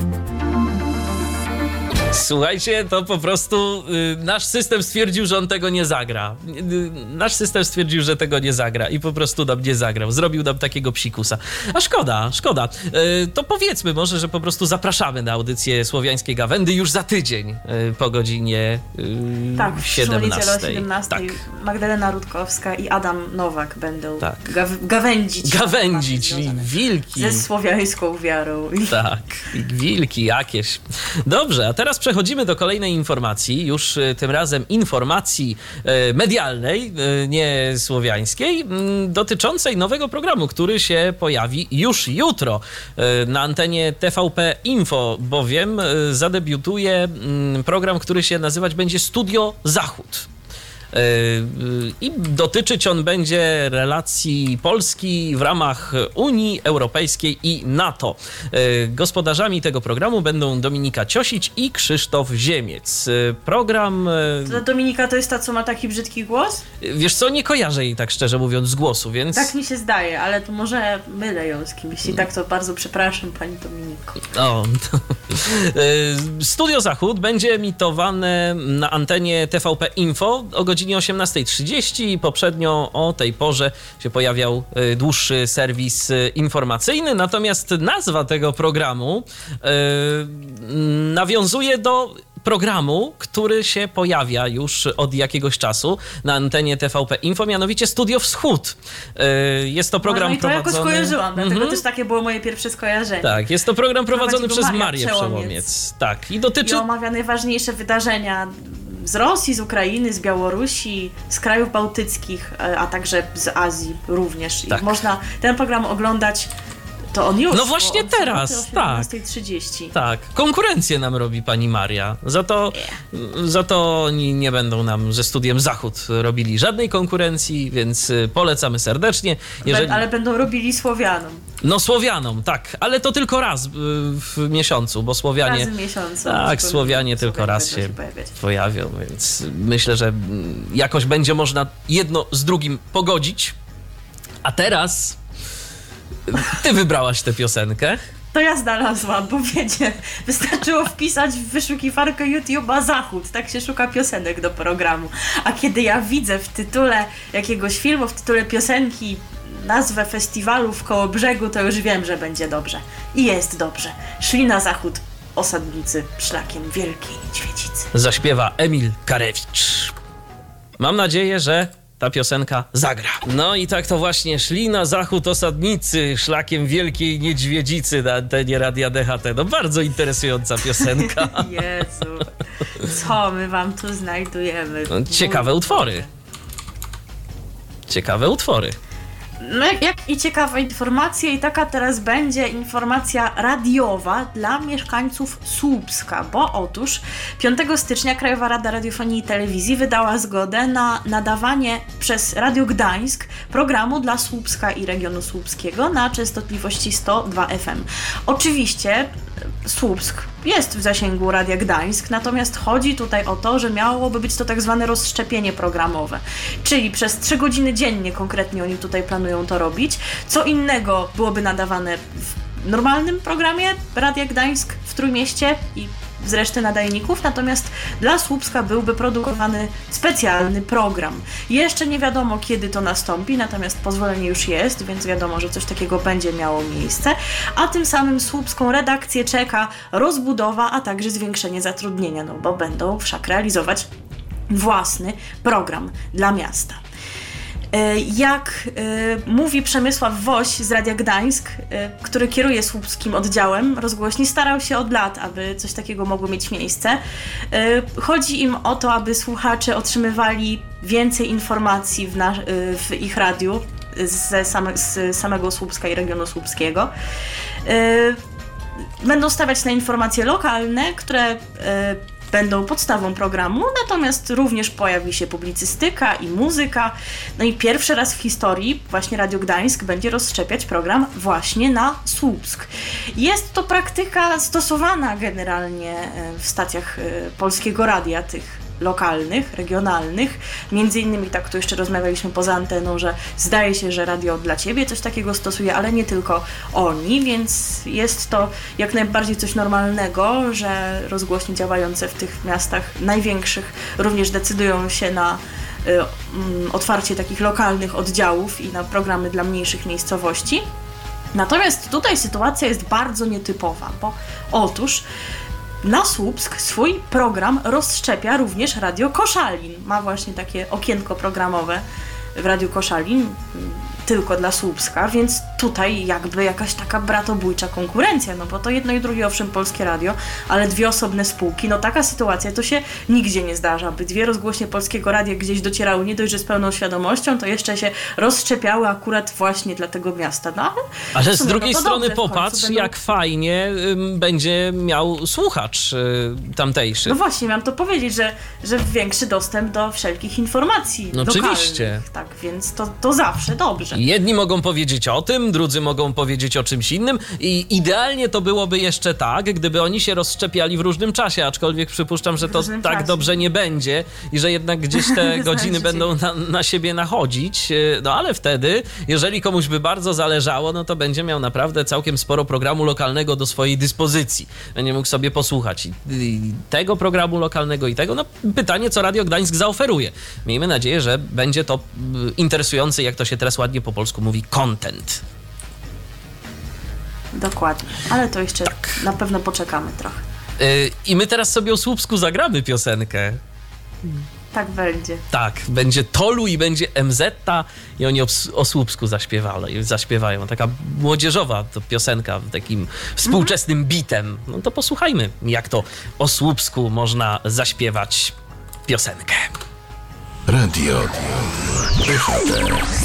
Słuchajcie, to po prostu y, nasz system stwierdził, że on tego nie zagra. Y, nasz system stwierdził, że tego nie zagra i po prostu nam nie zagrał. Zrobił nam takiego psikusa. A szkoda, szkoda. Y, to powiedzmy może, że po prostu zapraszamy na audycję Słowiańskiej Gawędy już za tydzień y, po godzinie y, tak, siedemnastej. O siedemnastej. Tak. Magdalena Rutkowska i Adam Nowak będą tak. gaw- gawędzić. Gawędzić, czyli wilki. Ze słowiańską wiarą. Tak, wilki jakieś. Dobrze, a teraz przechodzimy do kolejnej informacji, już tym razem informacji medialnej, nie słowiańskiej, dotyczącej nowego programu, który się pojawi już jutro na antenie T V P Info, bowiem zadebiutuje program, który się nazywać będzie Studio Zachód. I dotyczyć on będzie relacji Polski w ramach Unii Europejskiej i NATO. Gospodarzami tego programu będą Dominika Ciosić i Krzysztof Ziemiec. Program... To Dominika to jest ta, co ma taki brzydki głos? Wiesz co, nie kojarzę jej tak szczerze mówiąc z głosu, więc... Tak mi się zdaje, ale to może mylę ją z kimś i tak to bardzo przepraszam, pani Dominiko. O, to... Studio Zachód będzie emitowane na antenie T V P Info o godzinie osiemnasta trzydzieści. Poprzednio o tej porze się pojawiał dłuższy serwis informacyjny, natomiast nazwa tego programu yy, nawiązuje do programu, który się pojawia już od jakiegoś czasu na antenie T V P Info, mianowicie Studio Wschód. Jest to program no, no i to prowadzony... jakoś skojarzyłam, dlatego mm-hmm. też takie było moje pierwsze skojarzenie. Tak, jest to program prowadzony przez Maria Marię Przełomiec. Przełomiec. Tak, i dotyczy... I omawia najważniejsze wydarzenia z Rosji, z Ukrainy, z Białorusi, z krajów bałtyckich, a także z Azji również. Tak. I można ten program oglądać. To on już. No właśnie teraz, tak. siedemnasta trzydzieści. Tak. Konkurencję nam robi pani Maria. Za to, yeah. za to oni nie będą nam ze Studiem Zachód robili żadnej konkurencji, więc polecamy serdecznie. Jeżeli... Ale będą robili Słowianom. No Słowianom, tak. Ale to tylko raz w miesiącu, bo Słowianie... Raz w miesiącu. Tak, Słowianie tylko raz się, się pojawią, więc myślę, że jakoś będzie można jedno z drugim pogodzić. A teraz... Ty wybrałaś tę piosenkę. To ja znalazłam, bo wiecie, wystarczyło wpisać w wyszukiwarkę YouTube'a Zachód, tak się szuka piosenek do programu. A kiedy ja widzę w tytule jakiegoś filmu, w tytule piosenki nazwę festiwalu w Kołobrzegu, to już wiem, że będzie dobrze. I jest dobrze. Szli na zachód osadnicy szlakiem Wielkiej Niedźwiedzicy. Zaśpiewa Emil Karewicz. Mam nadzieję, że ta piosenka zagra. No i tak to właśnie szli na zachód osadnicy szlakiem Wielkiej Niedźwiedzicy na antenie Radia D H T. No bardzo interesująca piosenka. Jezu, co my wam tu znajdujemy? No, ciekawe utwory. Ciekawe utwory. No jak, jak i ciekawe informacje i taka teraz będzie informacja radiowa dla mieszkańców Słupska, bo otóż piątego stycznia Krajowa Rada Radiofonii i Telewizji wydała zgodę na nadawanie przez Radio Gdańsk programu dla Słupska i regionu słupskiego na częstotliwości sto dwa F M. Oczywiście Słupsk jest w zasięgu Radia Gdańsk, natomiast chodzi tutaj o to, że miałoby być to tak zwane rozszczepienie programowe, czyli przez trzy godziny dziennie konkretnie oni tutaj planują to robić. Co innego byłoby nadawane w normalnym programie Radia Gdańsk w Trójmieście i z reszty nadajników, natomiast dla Słupska byłby produkowany specjalny program. Jeszcze nie wiadomo, kiedy to nastąpi, natomiast pozwolenie już jest, więc wiadomo, że coś takiego będzie miało miejsce, a tym samym słupską redakcję czeka rozbudowa, a także zwiększenie zatrudnienia, no bo będą wszak realizować własny program dla miasta. Jak y, mówi Przemysław Woś z Radia Gdańsk, y, który kieruje słupskim oddziałem rozgłośni, starał się od lat, aby coś takiego mogło mieć miejsce. Y, chodzi im o to, aby słuchacze otrzymywali więcej informacji w, na, y, w ich radiu ze same, z samego Słupska i regionu słupskiego. Y, będą stawiać na informacje lokalne, które y, będą podstawą programu, natomiast również pojawi się publicystyka i muzyka. No i pierwszy raz w historii właśnie Radio Gdańsk będzie rozszczepiać program właśnie na Słupsk. Jest to praktyka stosowana generalnie w stacjach Polskiego Radia, tych lokalnych, regionalnych. Między innymi, tak tu jeszcze rozmawialiśmy poza anteną, że zdaje się, że Radio dla Ciebie coś takiego stosuje, ale nie tylko oni, więc jest to jak najbardziej coś normalnego, że rozgłośnie działające w tych miastach największych również decydują się na y, y, otwarcie takich lokalnych oddziałów i na programy dla mniejszych miejscowości. Natomiast tutaj sytuacja jest bardzo nietypowa, bo otóż na Słupsk swój program rozszczepia również Radio Koszalin. Ma właśnie takie okienko programowe w Radiu Koszalin, tylko dla Słupska, więc tutaj jakby jakaś taka bratobójcza konkurencja, no bo to jedno i drugie, owszem, Polskie Radio, ale dwie osobne spółki, no taka sytuacja to się nigdzie nie zdarza, by dwie rozgłośnie Polskiego Radia gdzieś docierały nie dość, że z pełną świadomością, to jeszcze się rozszczepiały akurat właśnie dla tego miasta. No, ale ale z drugiej no strony popatrz, będą... jak fajnie ym, będzie miał słuchacz y, tamtejszy. No właśnie, miałam to powiedzieć, że, że większy dostęp do wszelkich informacji no lokalnych. Oczywiście. Tak, więc to, to zawsze dobrze. Jedni mogą powiedzieć o tym, drudzy mogą powiedzieć o czymś innym i idealnie to byłoby jeszcze tak, gdyby oni się rozszczepiali w różnym czasie, aczkolwiek przypuszczam, że to tak czasie. dobrze nie będzie i że jednak gdzieś te godziny będą na, na siebie nachodzić, no ale wtedy, jeżeli komuś by bardzo zależało, no to będzie miał naprawdę całkiem sporo programu lokalnego do swojej dyspozycji. Będzie mógł sobie posłuchać i, i tego programu lokalnego i tego, no pytanie, co Radio Gdańsk zaoferuje. Miejmy nadzieję, że będzie to interesujący, jak to się teraz ładnie po polsku mówi, content. Dokładnie, ale to jeszcze tak. Na pewno poczekamy trochę. Yy, I my teraz sobie o Słupsku zagramy piosenkę. Tak będzie. Tak, będzie Tolu i będzie M Z i oni o, o Słupsku zaśpiewali, zaśpiewają. Taka młodzieżowa to piosenka takim współczesnym bitem. No to posłuchajmy, jak to o Słupsku można zaśpiewać piosenkę. Radio D H T.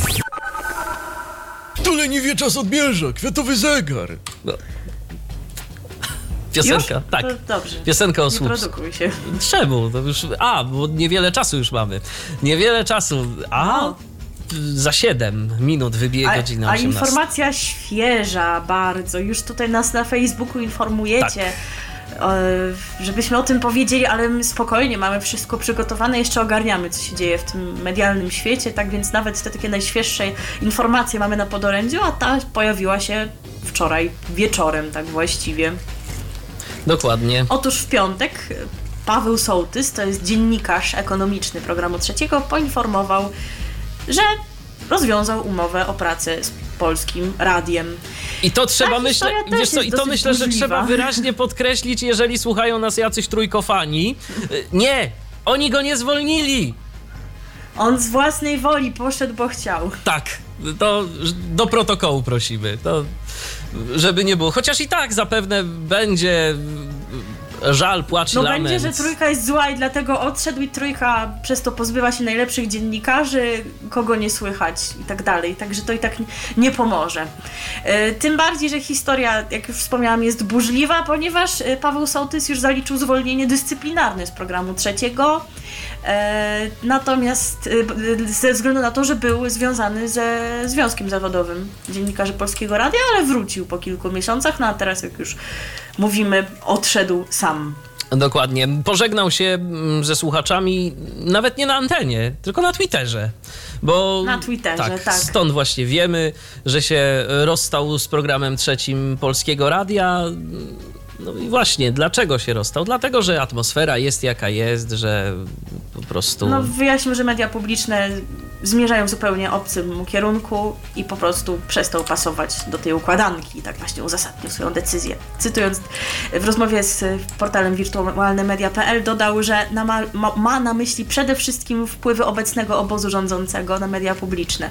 Tule nie wie czas odmierza, kwiatowy zegar. No. Piosenka, już? tak. To dobrze. Piosenka o nie Słupsku. produkuj się. Czemu? To już, a, bo niewiele czasu już mamy. Niewiele czasu. A no. Za siedem minut wybije a, godzina osiemnasta. A informacja świeża bardzo. Już tutaj nas na Facebooku informujecie. Tak. Żebyśmy o tym powiedzieli, ale my spokojnie, mamy wszystko przygotowane, jeszcze ogarniamy, co się dzieje w tym medialnym świecie, tak więc nawet te takie najświeższe informacje mamy na podorędziu, a ta pojawiła się wczoraj wieczorem, tak właściwie. Dokładnie. Otóż w piątek Paweł Sołtys, to jest dziennikarz ekonomiczny Programu Trzeciego, poinformował, że rozwiązał umowę o pracę z Polskim Radiem. I to trzeba myśleć, wiesz co, i to myślę, burzliwa. że trzeba wyraźnie podkreślić, jeżeli słuchają nas jacyś trójkofani. Nie, oni go nie zwolnili. On z własnej woli poszedł, bo chciał. Tak, to do protokołu prosimy, to żeby nie było. Chociaż i tak zapewne będzie żal, płacz i no lament. będzie, że trójka jest zła i dlatego odszedł i trójka przez to pozbywa się najlepszych dziennikarzy, kogo nie słychać i tak dalej. Także to i tak nie pomoże. Tym bardziej, że historia, jak już wspomniałam, jest burzliwa, ponieważ Paweł Sołtys już zaliczył zwolnienie dyscyplinarne z Programu Trzeciego. Natomiast ze względu na to, że był związany ze Związkiem Zawodowym Dziennikarzy Polskiego Radia, ale wrócił po kilku miesiącach, no a teraz jak już mówimy, odszedł sam. Dokładnie. Pożegnał się ze słuchaczami nawet nie na antenie, tylko na Twitterze. Bo na Twitterze, tak, tak. Stąd właśnie wiemy, że się rozstał z Programem Trzecim Polskiego Radia. No i właśnie, dlaczego się rozstał? Dlatego, że atmosfera jest jaka jest, że po prostu... No wyjaśnił, że media publiczne zmierzają w zupełnie obcym kierunku i po prostu przestał pasować do tej układanki i tak właśnie uzasadnił swoją decyzję. Cytując, w rozmowie z portalem wirtualne media kropka p l dodał, że na ma, ma, ma na myśli przede wszystkim wpływy obecnego obozu rządzącego na media publiczne.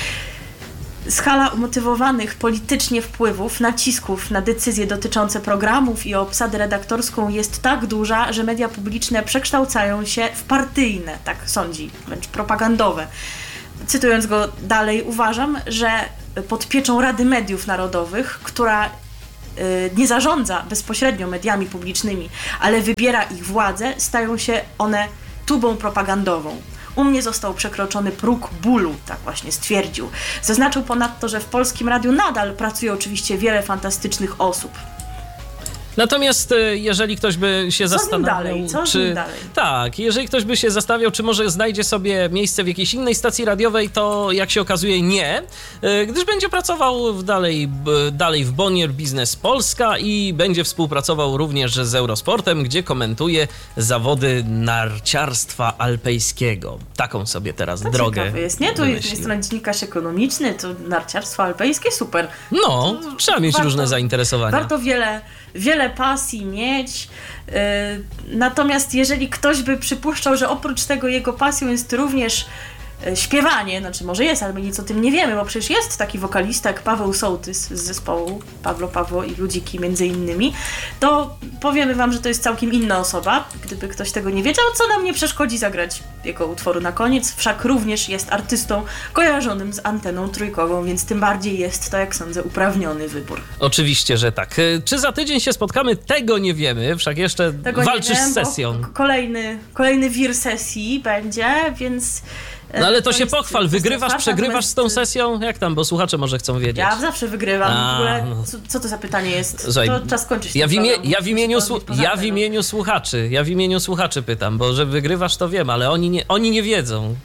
Skala umotywowanych politycznie wpływów, nacisków na decyzje dotyczące programów i obsadę redaktorską jest tak duża, że media publiczne przekształcają się w partyjne, tak sądzi, wręcz propagandowe. Cytując go dalej, uważam, że pod pieczą Rady Mediów Narodowych, która y, nie zarządza bezpośrednio mediami publicznymi, ale wybiera ich władzę, stają się one tubą propagandową. U mnie został przekroczony próg bólu, tak właśnie stwierdził. Zaznaczył ponadto, że w Polskim Radiu nadal pracuje oczywiście wiele fantastycznych osób. Natomiast jeżeli ktoś by się Co zastanawiał, z nim dalej? Co czy... z nim dalej? Tak, jeżeli ktoś by się zastanawiał, czy może znajdzie sobie miejsce w jakiejś innej stacji radiowej, to jak się okazuje nie, gdyż będzie pracował w dalej, dalej w Bonnier Biznes Polska i będzie współpracował również z Eurosportem, gdzie komentuje zawody narciarstwa alpejskiego. Taką sobie teraz to drogę jest, nie? Tu wymyślił. jest stronę dziennikarz ekonomiczny, to narciarstwo alpejskie, super. No, to trzeba mieć warto, różne zainteresowania. Warto wiele... wiele pasji mieć, yy, natomiast jeżeli ktoś by przypuszczał, że oprócz tego jego pasją jest również yy, śpiewanie, znaczy może jest, ale my nic o tym nie wiemy, bo przecież jest taki wokalista jak Paweł Sołtys z zespołu Pawlo Pawło i Ludziki między innymi, to powiemy wam, że to jest całkiem inna osoba, gdyby ktoś tego nie wiedział, co nam nie przeszkodzi zagrać jego utworu na koniec, wszak również jest artystą kojarzonym z anteną trójkową, więc tym bardziej jest to, jak sądzę, uprawniony wybór. Oczywiście, że tak. Czy za tydzień się spotkamy? Tego nie wiemy, wszak jeszcze tego walczysz wiem, z sesją. Kolejny, kolejny wir sesji będzie, więc... No ale to, to się pochwal, wygrywasz, otwarta, przegrywasz z tą sesją? Jak tam, bo słuchacze może chcą wiedzieć. Ja zawsze wygrywam. A, w ogóle, co, co to za pytanie jest? Słuchaj, to czas kończyć. Ja w, imię, ja, w imieniu, ja w imieniu słuchaczy, ja w imieniu słuchaczy pytam, bo że wygrywasz to wiem, ale oni nie, oni nie wiedzą.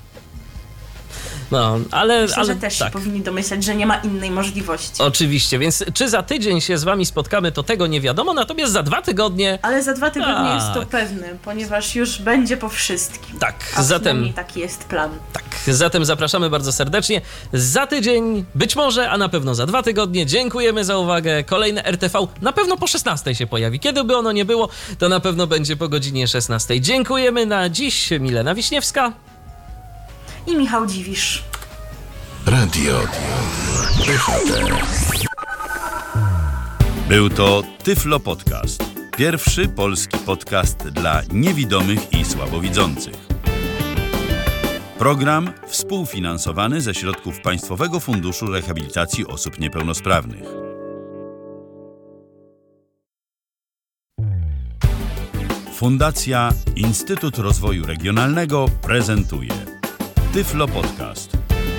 No, ale, Myślę, ale że też tak. się powinni domyśleć, że nie ma innej możliwości. Oczywiście, więc czy za tydzień się z wami spotkamy, to tego nie wiadomo, natomiast za dwa tygodnie... Ale za dwa tygodnie tak. jest to pewne, ponieważ już będzie po wszystkim. Tak, A zatem... taki jest plan. Tak, zatem zapraszamy bardzo serdecznie. Za tydzień, być może, a na pewno za dwa tygodnie. Dziękujemy za uwagę. Kolejne R T V na pewno po szesnastej się pojawi. Kiedy by ono nie było, to na pewno będzie po godzinie szesnastej. Dziękujemy na dziś. Milena Wiśniewska i Michał Dziwisz. Radio P H T. Był to Tyflo Podcast. Pierwszy polski podcast dla niewidomych i słabowidzących. Program współfinansowany ze środków Państwowego Funduszu Rehabilitacji Osób Niepełnosprawnych. Fundacja Instytut Rozwoju Regionalnego prezentuje Tyflo Podcast.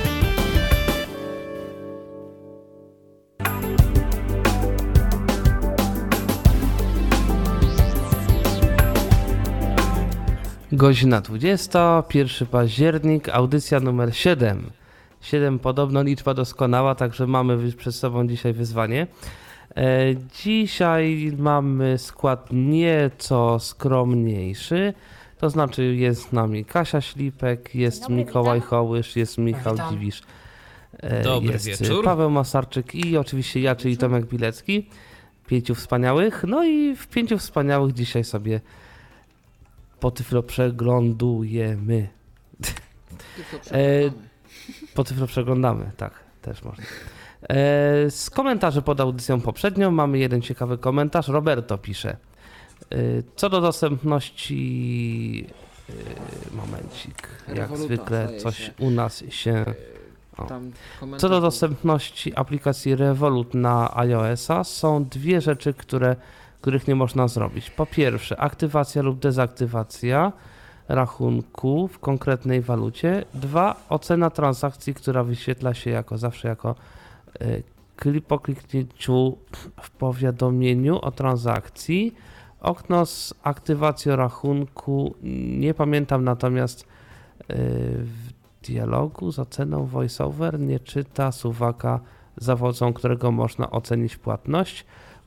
Godzina dwudziesta, pierwszy październik, audycja numer siedem. siedem podobno liczba doskonała, także mamy przed sobą dzisiaj wyzwanie. E, dzisiaj mamy skład nieco skromniejszy, to znaczy jest z nami Kasia Ślipek, jest Dobry, Mikołaj witam. Hołysz, jest Michał witam. Dziwisz, e, Dobry jest wieczór. Paweł Masarczyk i oczywiście ja, czyli Tomek Bilecki. Pięciu wspaniałych, no i w pięciu wspaniałych dzisiaj sobie po Tyflo przeglądujemy. e, po Tyflo przeglądamy, tak, też można. E, z komentarzy pod audycją poprzednią mamy jeden ciekawy komentarz. Roberto pisze. E, co do dostępności... E, momencik. Jak Revoluta, zwykle coś się. u nas się... O. Co do dostępności aplikacji Revolut na iOS-a są dwie rzeczy, które których nie można zrobić. Po pierwsze, aktywacja lub dezaktywacja rachunku w konkretnej walucie. Dwa, ocena transakcji, która wyświetla się jako zawsze jako y, po kliknięciu w powiadomieniu o transakcji. Okno z aktywacją rachunku, nie pamiętam, natomiast y, w dialogu z oceną VoiceOver nie czyta suwaka, za pomocą którego można ocenić płatność.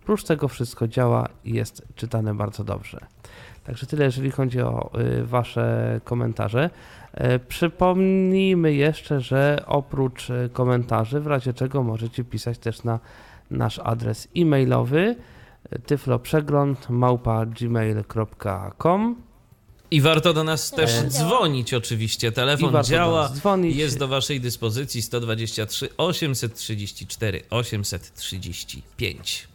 Prócz tego wszystko działa i jest czytane bardzo dobrze. Także tyle, jeżeli chodzi o y, wasze komentarze. E, przypomnijmy jeszcze, że oprócz komentarzy, w razie czego możecie pisać też na nasz adres e-mailowy tyfloprzegląd małpa gmail kropka com. I warto do nas też Telefon dzwonić oczywiście. Telefon działa, jest do waszej dyspozycji sto dwadzieścia trzy osiemset trzydzieści cztery osiemset trzydzieści pięć.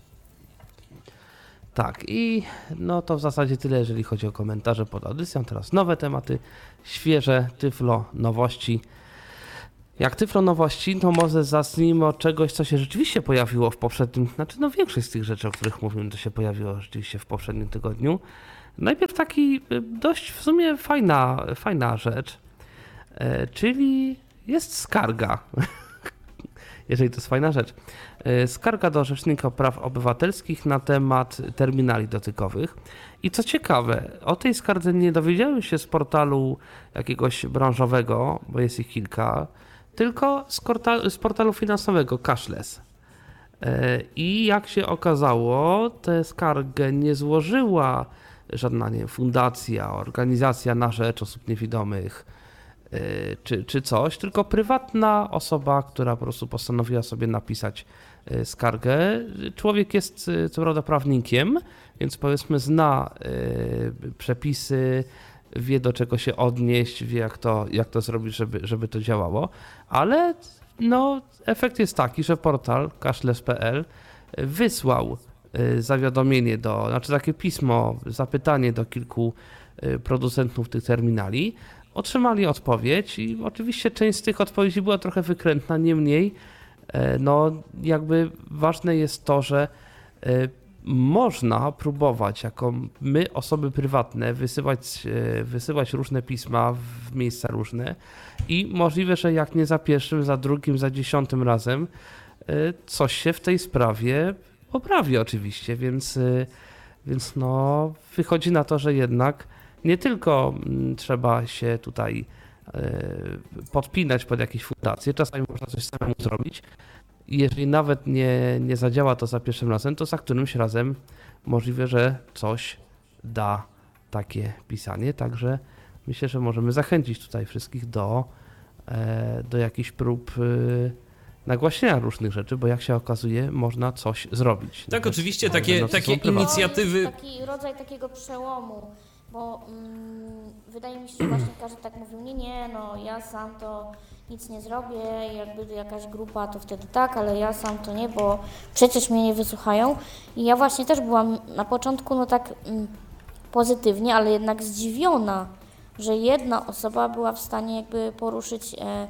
Tak, i no to w zasadzie tyle, jeżeli chodzi o komentarze pod audycją. Teraz nowe tematy, świeże Tyflo nowości. Jak Tyflo nowości, to może zacznijmy od czegoś, co się rzeczywiście pojawiło w poprzednim, znaczy no większość z tych rzeczy, o których mówimy, to się pojawiło rzeczywiście w poprzednim tygodniu. Najpierw taki dość w sumie fajna, fajna rzecz, e, czyli jest skarga. Jeżeli to jest fajna rzecz. Skarga do Rzecznika Praw Obywatelskich na temat terminali dotykowych. I co ciekawe, o tej skardze nie dowiedziałem się z portalu jakiegoś branżowego, bo jest ich kilka, tylko z, korta- z portalu finansowego Cashless. I jak się okazało, tę skargę nie złożyła żadna nie, fundacja, organizacja na rzecz osób niewidomych, Czy, czy coś, tylko prywatna osoba, która po prostu postanowiła sobie napisać skargę. Człowiek jest co prawda prawnikiem, więc powiedzmy zna przepisy, wie do czego się odnieść, wie jak to, jak to zrobić, żeby, żeby to działało, ale no, efekt jest taki, że portal cashless kropka p l wysłał zawiadomienie do, znaczy takie pismo, zapytanie do kilku producentów tych terminali. Otrzymali odpowiedź i oczywiście część z tych odpowiedzi była trochę wykrętna, niemniej no jakby ważne jest to, że można próbować jako my, osoby prywatne, wysyłać, wysyłać różne pisma w miejsca różne i możliwe, że jak nie za pierwszym, za drugim, za dziesiątym razem coś się w tej sprawie poprawi oczywiście, więc, więc no wychodzi na to, że jednak nie tylko trzeba się tutaj podpinać pod jakieś fundacje, czasami można coś samemu zrobić. Jeżeli nawet nie, nie zadziała to za pierwszym razem, to za którymś razem możliwe, że coś da takie pisanie. Także myślę, że możemy zachęcić tutaj wszystkich do, do jakichś prób nagłaśniania różnych rzeczy, bo jak się okazuje, można coś zrobić. Tak, oczywiście takie, takie inicjatywy... To jest taki rodzaj takiego przełomu. Bo mm, wydaje mi się, że właśnie każdy tak mówił, nie, nie, no ja sam to nic nie zrobię, jakby jakaś grupa to wtedy tak, ale ja sam to nie, bo przecież mnie nie wysłuchają. I ja właśnie też byłam na początku no tak mm, pozytywnie, ale jednak zdziwiona, że jedna osoba była w stanie jakby poruszyć, e,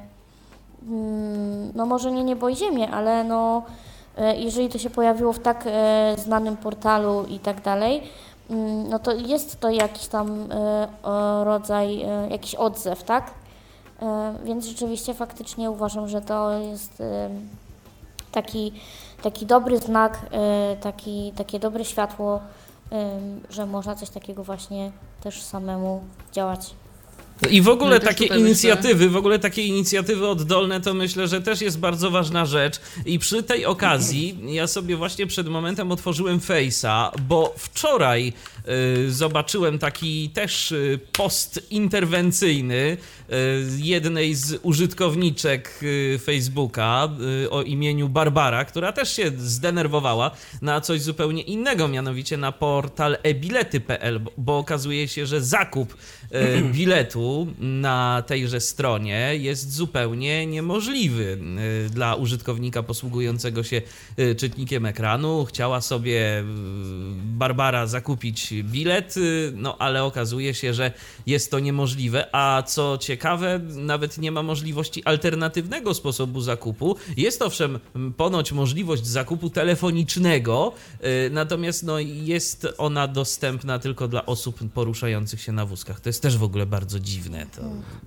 mm, no może nie niebo i ziemię, ale no e, jeżeli to się pojawiło w tak e, znanym portalu i tak dalej, no to jest to jakiś tam y, y, rodzaj, y, jakiś odzew, tak? Y, więc rzeczywiście faktycznie uważam, że to jest y, taki, taki dobry znak, y, taki, takie dobre światło, y, że można coś takiego właśnie też samemu działać. I w ogóle no takie inicjatywy, myślę... w ogóle takie inicjatywy oddolne to myślę, że też jest bardzo ważna rzecz i przy tej okazji ja sobie właśnie przed momentem otworzyłem Face'a, bo wczoraj y, zobaczyłem taki też y, post interwencyjny y, jednej z użytkowniczek y, Facebooka y, o imieniu Barbara, która też się zdenerwowała na coś zupełnie innego, mianowicie na portal e bilety kropka p l, bo, bo okazuje się, że zakup y, biletu na tejże stronie jest zupełnie niemożliwy dla użytkownika posługującego się czytnikiem ekranu. Chciała sobie Barbara zakupić bilet, no ale okazuje się, że jest to niemożliwe, a co ciekawe, nawet nie ma możliwości alternatywnego sposobu zakupu. Jest owszem ponoć możliwość zakupu telefonicznego, natomiast no, jest ona dostępna tylko dla osób poruszających się na wózkach. To jest też w ogóle bardzo dziwne. To...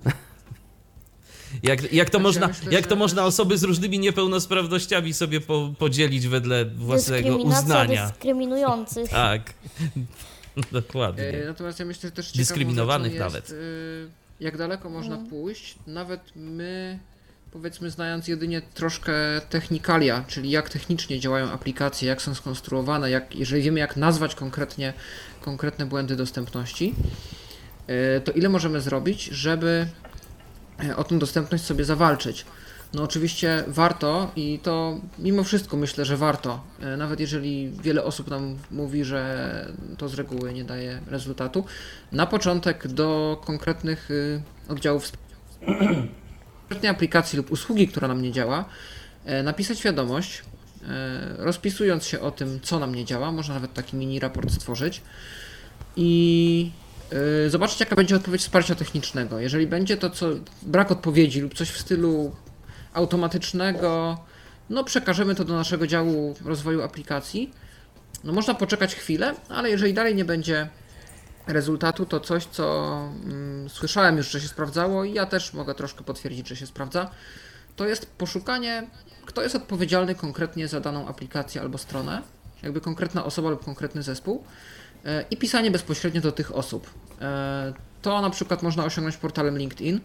Jak, jak, to można, jak to można osoby z różnymi niepełnosprawnościami sobie po, podzielić wedle własnego uznania? Dyskryminujących. Tak, dokładnie. E, natomiast ja myślę, że też dyskryminowanych jest, nawet. E, jak daleko można pójść, nawet my powiedzmy znając jedynie troszkę technikalia, czyli jak technicznie działają aplikacje, jak są skonstruowane, jak, jeżeli wiemy jak nazwać konkretnie konkretne błędy dostępności, to ile możemy zrobić, żeby o tą dostępność sobie zawalczyć. No oczywiście warto i to mimo wszystko myślę, że warto, nawet jeżeli wiele osób nam mówi, że to z reguły nie daje rezultatu, na początek do konkretnych oddziałów konkretnej aplikacji lub usługi, która nam nie działa, napisać wiadomość, rozpisując się o tym, co nam nie działa, można nawet taki mini raport stworzyć i zobaczyć, jaka będzie odpowiedź wsparcia technicznego. Jeżeli będzie to co brak odpowiedzi lub coś w stylu automatycznego, no przekażemy to do naszego działu rozwoju aplikacji. No można poczekać chwilę, ale jeżeli dalej nie będzie rezultatu, to coś, co mm, słyszałem już, że się sprawdzało i ja też mogę troszkę potwierdzić, że się sprawdza, to jest poszukanie, kto jest odpowiedzialny konkretnie za daną aplikację albo stronę, jakby konkretna osoba lub konkretny zespół yy, i pisanie bezpośrednio do tych osób. Yy, to na przykład można osiągnąć portalem LinkedIn,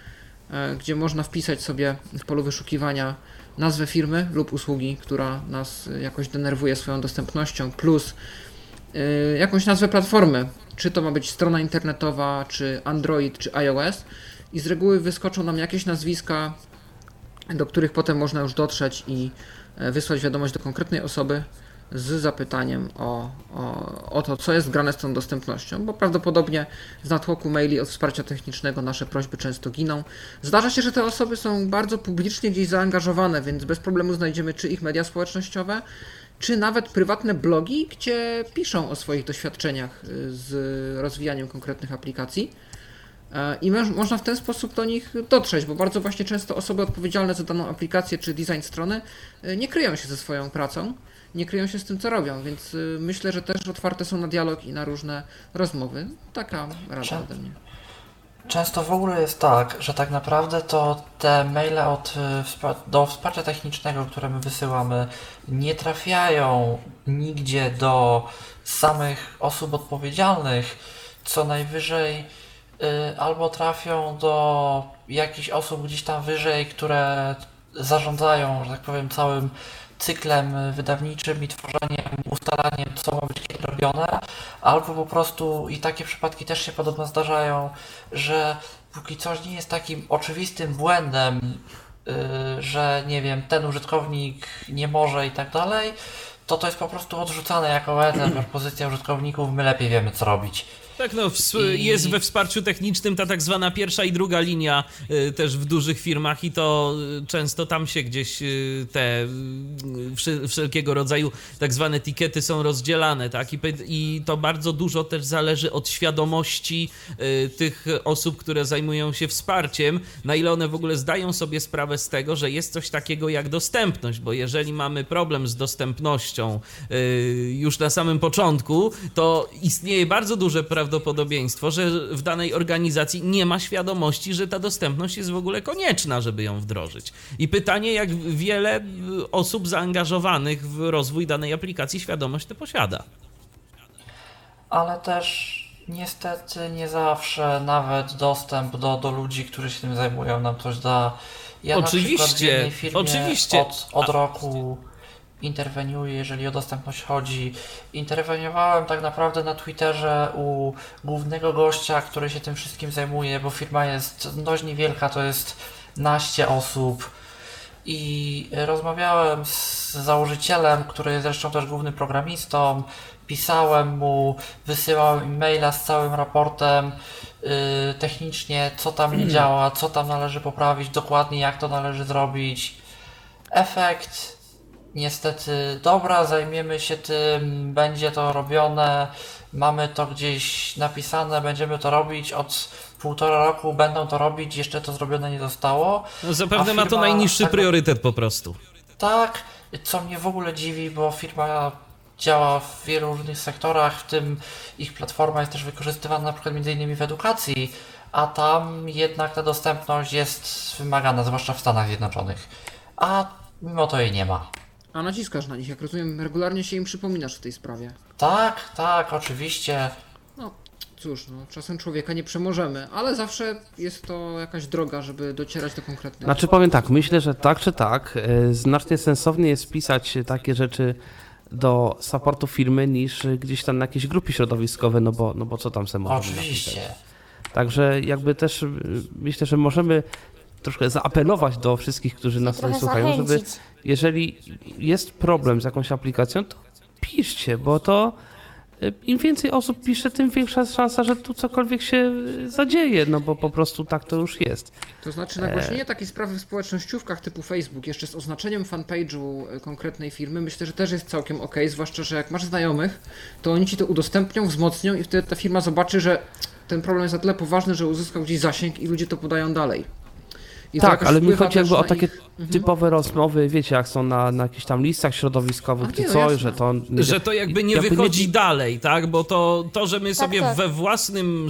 gdzie można wpisać sobie w polu wyszukiwania nazwę firmy lub usługi, która nas jakoś denerwuje swoją dostępnością, plus jakąś nazwę platformy, czy to ma być strona internetowa, czy Android, czy iOS i z reguły wyskoczą nam jakieś nazwiska, do których potem można już dotrzeć i wysłać wiadomość do konkretnej osoby z zapytaniem o, o, o to, co jest grane z tą dostępnością, bo prawdopodobnie z natłoku maili od wsparcia technicznego nasze prośby często giną. Zdarza się, że te osoby są bardzo publicznie gdzieś zaangażowane, więc bez problemu znajdziemy czy ich media społecznościowe, czy nawet prywatne blogi, gdzie piszą o swoich doświadczeniach z rozwijaniem konkretnych aplikacji. I można w ten sposób do nich dotrzeć, bo bardzo właśnie często osoby odpowiedzialne za daną aplikację czy design strony nie kryją się ze swoją pracą, nie kryją się z tym, co robią, więc myślę, że też otwarte są na dialog i na różne rozmowy. Taka rada ode mnie. Często w ogóle jest tak, że tak naprawdę to te maile od, do wsparcia technicznego, które my wysyłamy, nie trafiają nigdzie do samych osób odpowiedzialnych, co najwyżej y, albo trafią do jakichś osób gdzieś tam wyżej, które zarządzają, że tak powiem, całym cyklem wydawniczym i tworzeniem, ustalaniem, co ma być kiedy robione, albo po prostu, i takie przypadki też się podobno zdarzają, że póki coś nie jest takim oczywistym błędem, yy, że nie wiem, ten użytkownik nie może i tak dalej, to to jest po prostu odrzucane jako etem, propozycja użytkowników, my lepiej wiemy, co robić. Tak, no jest we wsparciu technicznym ta tak zwana pierwsza i druga linia y, też w dużych firmach i to często tam się gdzieś y, te y, wszelkiego rodzaju tak zwane tikety są rozdzielane, tak? I, i to bardzo dużo też zależy od świadomości y, tych osób, które zajmują się wsparciem, na ile one w ogóle zdają sobie sprawę z tego, że jest coś takiego jak dostępność, bo jeżeli mamy problem z dostępnością y, już na samym początku, to istnieje bardzo duże prawdopodobieństwo, prawdopodobieństwo, że w danej organizacji nie ma świadomości, że ta dostępność jest w ogóle konieczna, żeby ją wdrożyć. I pytanie, jak wiele osób zaangażowanych w rozwój danej aplikacji świadomość tę posiada. Ale też niestety nie zawsze nawet dostęp do, do ludzi, którzy się tym zajmują, nam coś da. Ja oczywiście, na przykład w jednej firmie oczywiście. Od, od roku interweniuję, jeżeli o dostępność chodzi. Interweniowałem tak naprawdę na Twitterze u głównego gościa, który się tym wszystkim zajmuje, bo firma jest dość niewielka, to jest naście osób i rozmawiałem z założycielem, który jest zresztą też głównym programistą, pisałem mu, wysyłałem maila z całym raportem yy, technicznie, co tam nie działa, co tam należy poprawić, dokładnie jak to należy zrobić. Efekt niestety, dobra, zajmiemy się tym, będzie to robione, mamy to gdzieś napisane, będziemy to robić, od półtora roku będą to robić, jeszcze to zrobione nie zostało. No zapewne ma to najniższy tak, priorytet po prostu. Tak, co mnie w ogóle dziwi, bo firma działa w wielu różnych sektorach, w tym ich platforma jest też wykorzystywana na przykład między innymi w edukacji, a tam jednak ta dostępność jest wymagana, zwłaszcza w Stanach Zjednoczonych, a mimo to jej nie ma. A naciskasz na nich, jak rozumiem, regularnie się im przypominasz w tej sprawie. Tak, tak, oczywiście. No, cóż, no, czasem człowieka nie przemożemy, ale zawsze jest to jakaś droga, żeby docierać do konkretnych... Znaczy powiem tak, myślę, że tak czy tak, znacznie sensowniej jest pisać takie rzeczy do supportu firmy niż gdzieś tam na jakieś grupy środowiskowe, no bo, no bo co tam se możemy Oczywiście. napisać. Także jakby też myślę, że możemy troszkę zaapelować do wszystkich, którzy nas tutaj słuchają, żeby jeżeli jest problem z jakąś aplikacją, to piszcie, bo to im więcej osób pisze, tym większa jest szansa, że tu cokolwiek się zadzieje, no bo po prostu tak to już jest. To znaczy nagłośnienie takiej sprawy w społecznościówkach typu Facebook, jeszcze z oznaczeniem fanpage'u konkretnej firmy, myślę, że też jest całkiem ok, zwłaszcza, że jak masz znajomych, to oni ci to udostępnią, wzmocnią i wtedy ta firma zobaczy, że ten problem jest na tyle poważny, że uzyskał gdzieś zasięg i ludzie to podają dalej. I tak, ale mi chodzi jakby o takie ich... typowe rozmowy, wiecie, jak są na, na jakichś tam listach środowiskowych, czy nie, no coś, jasne. że to... Że to jakby nie jakby wychodzi nie... dalej, tak? Bo to, to że my Tak, sobie tak. we własnym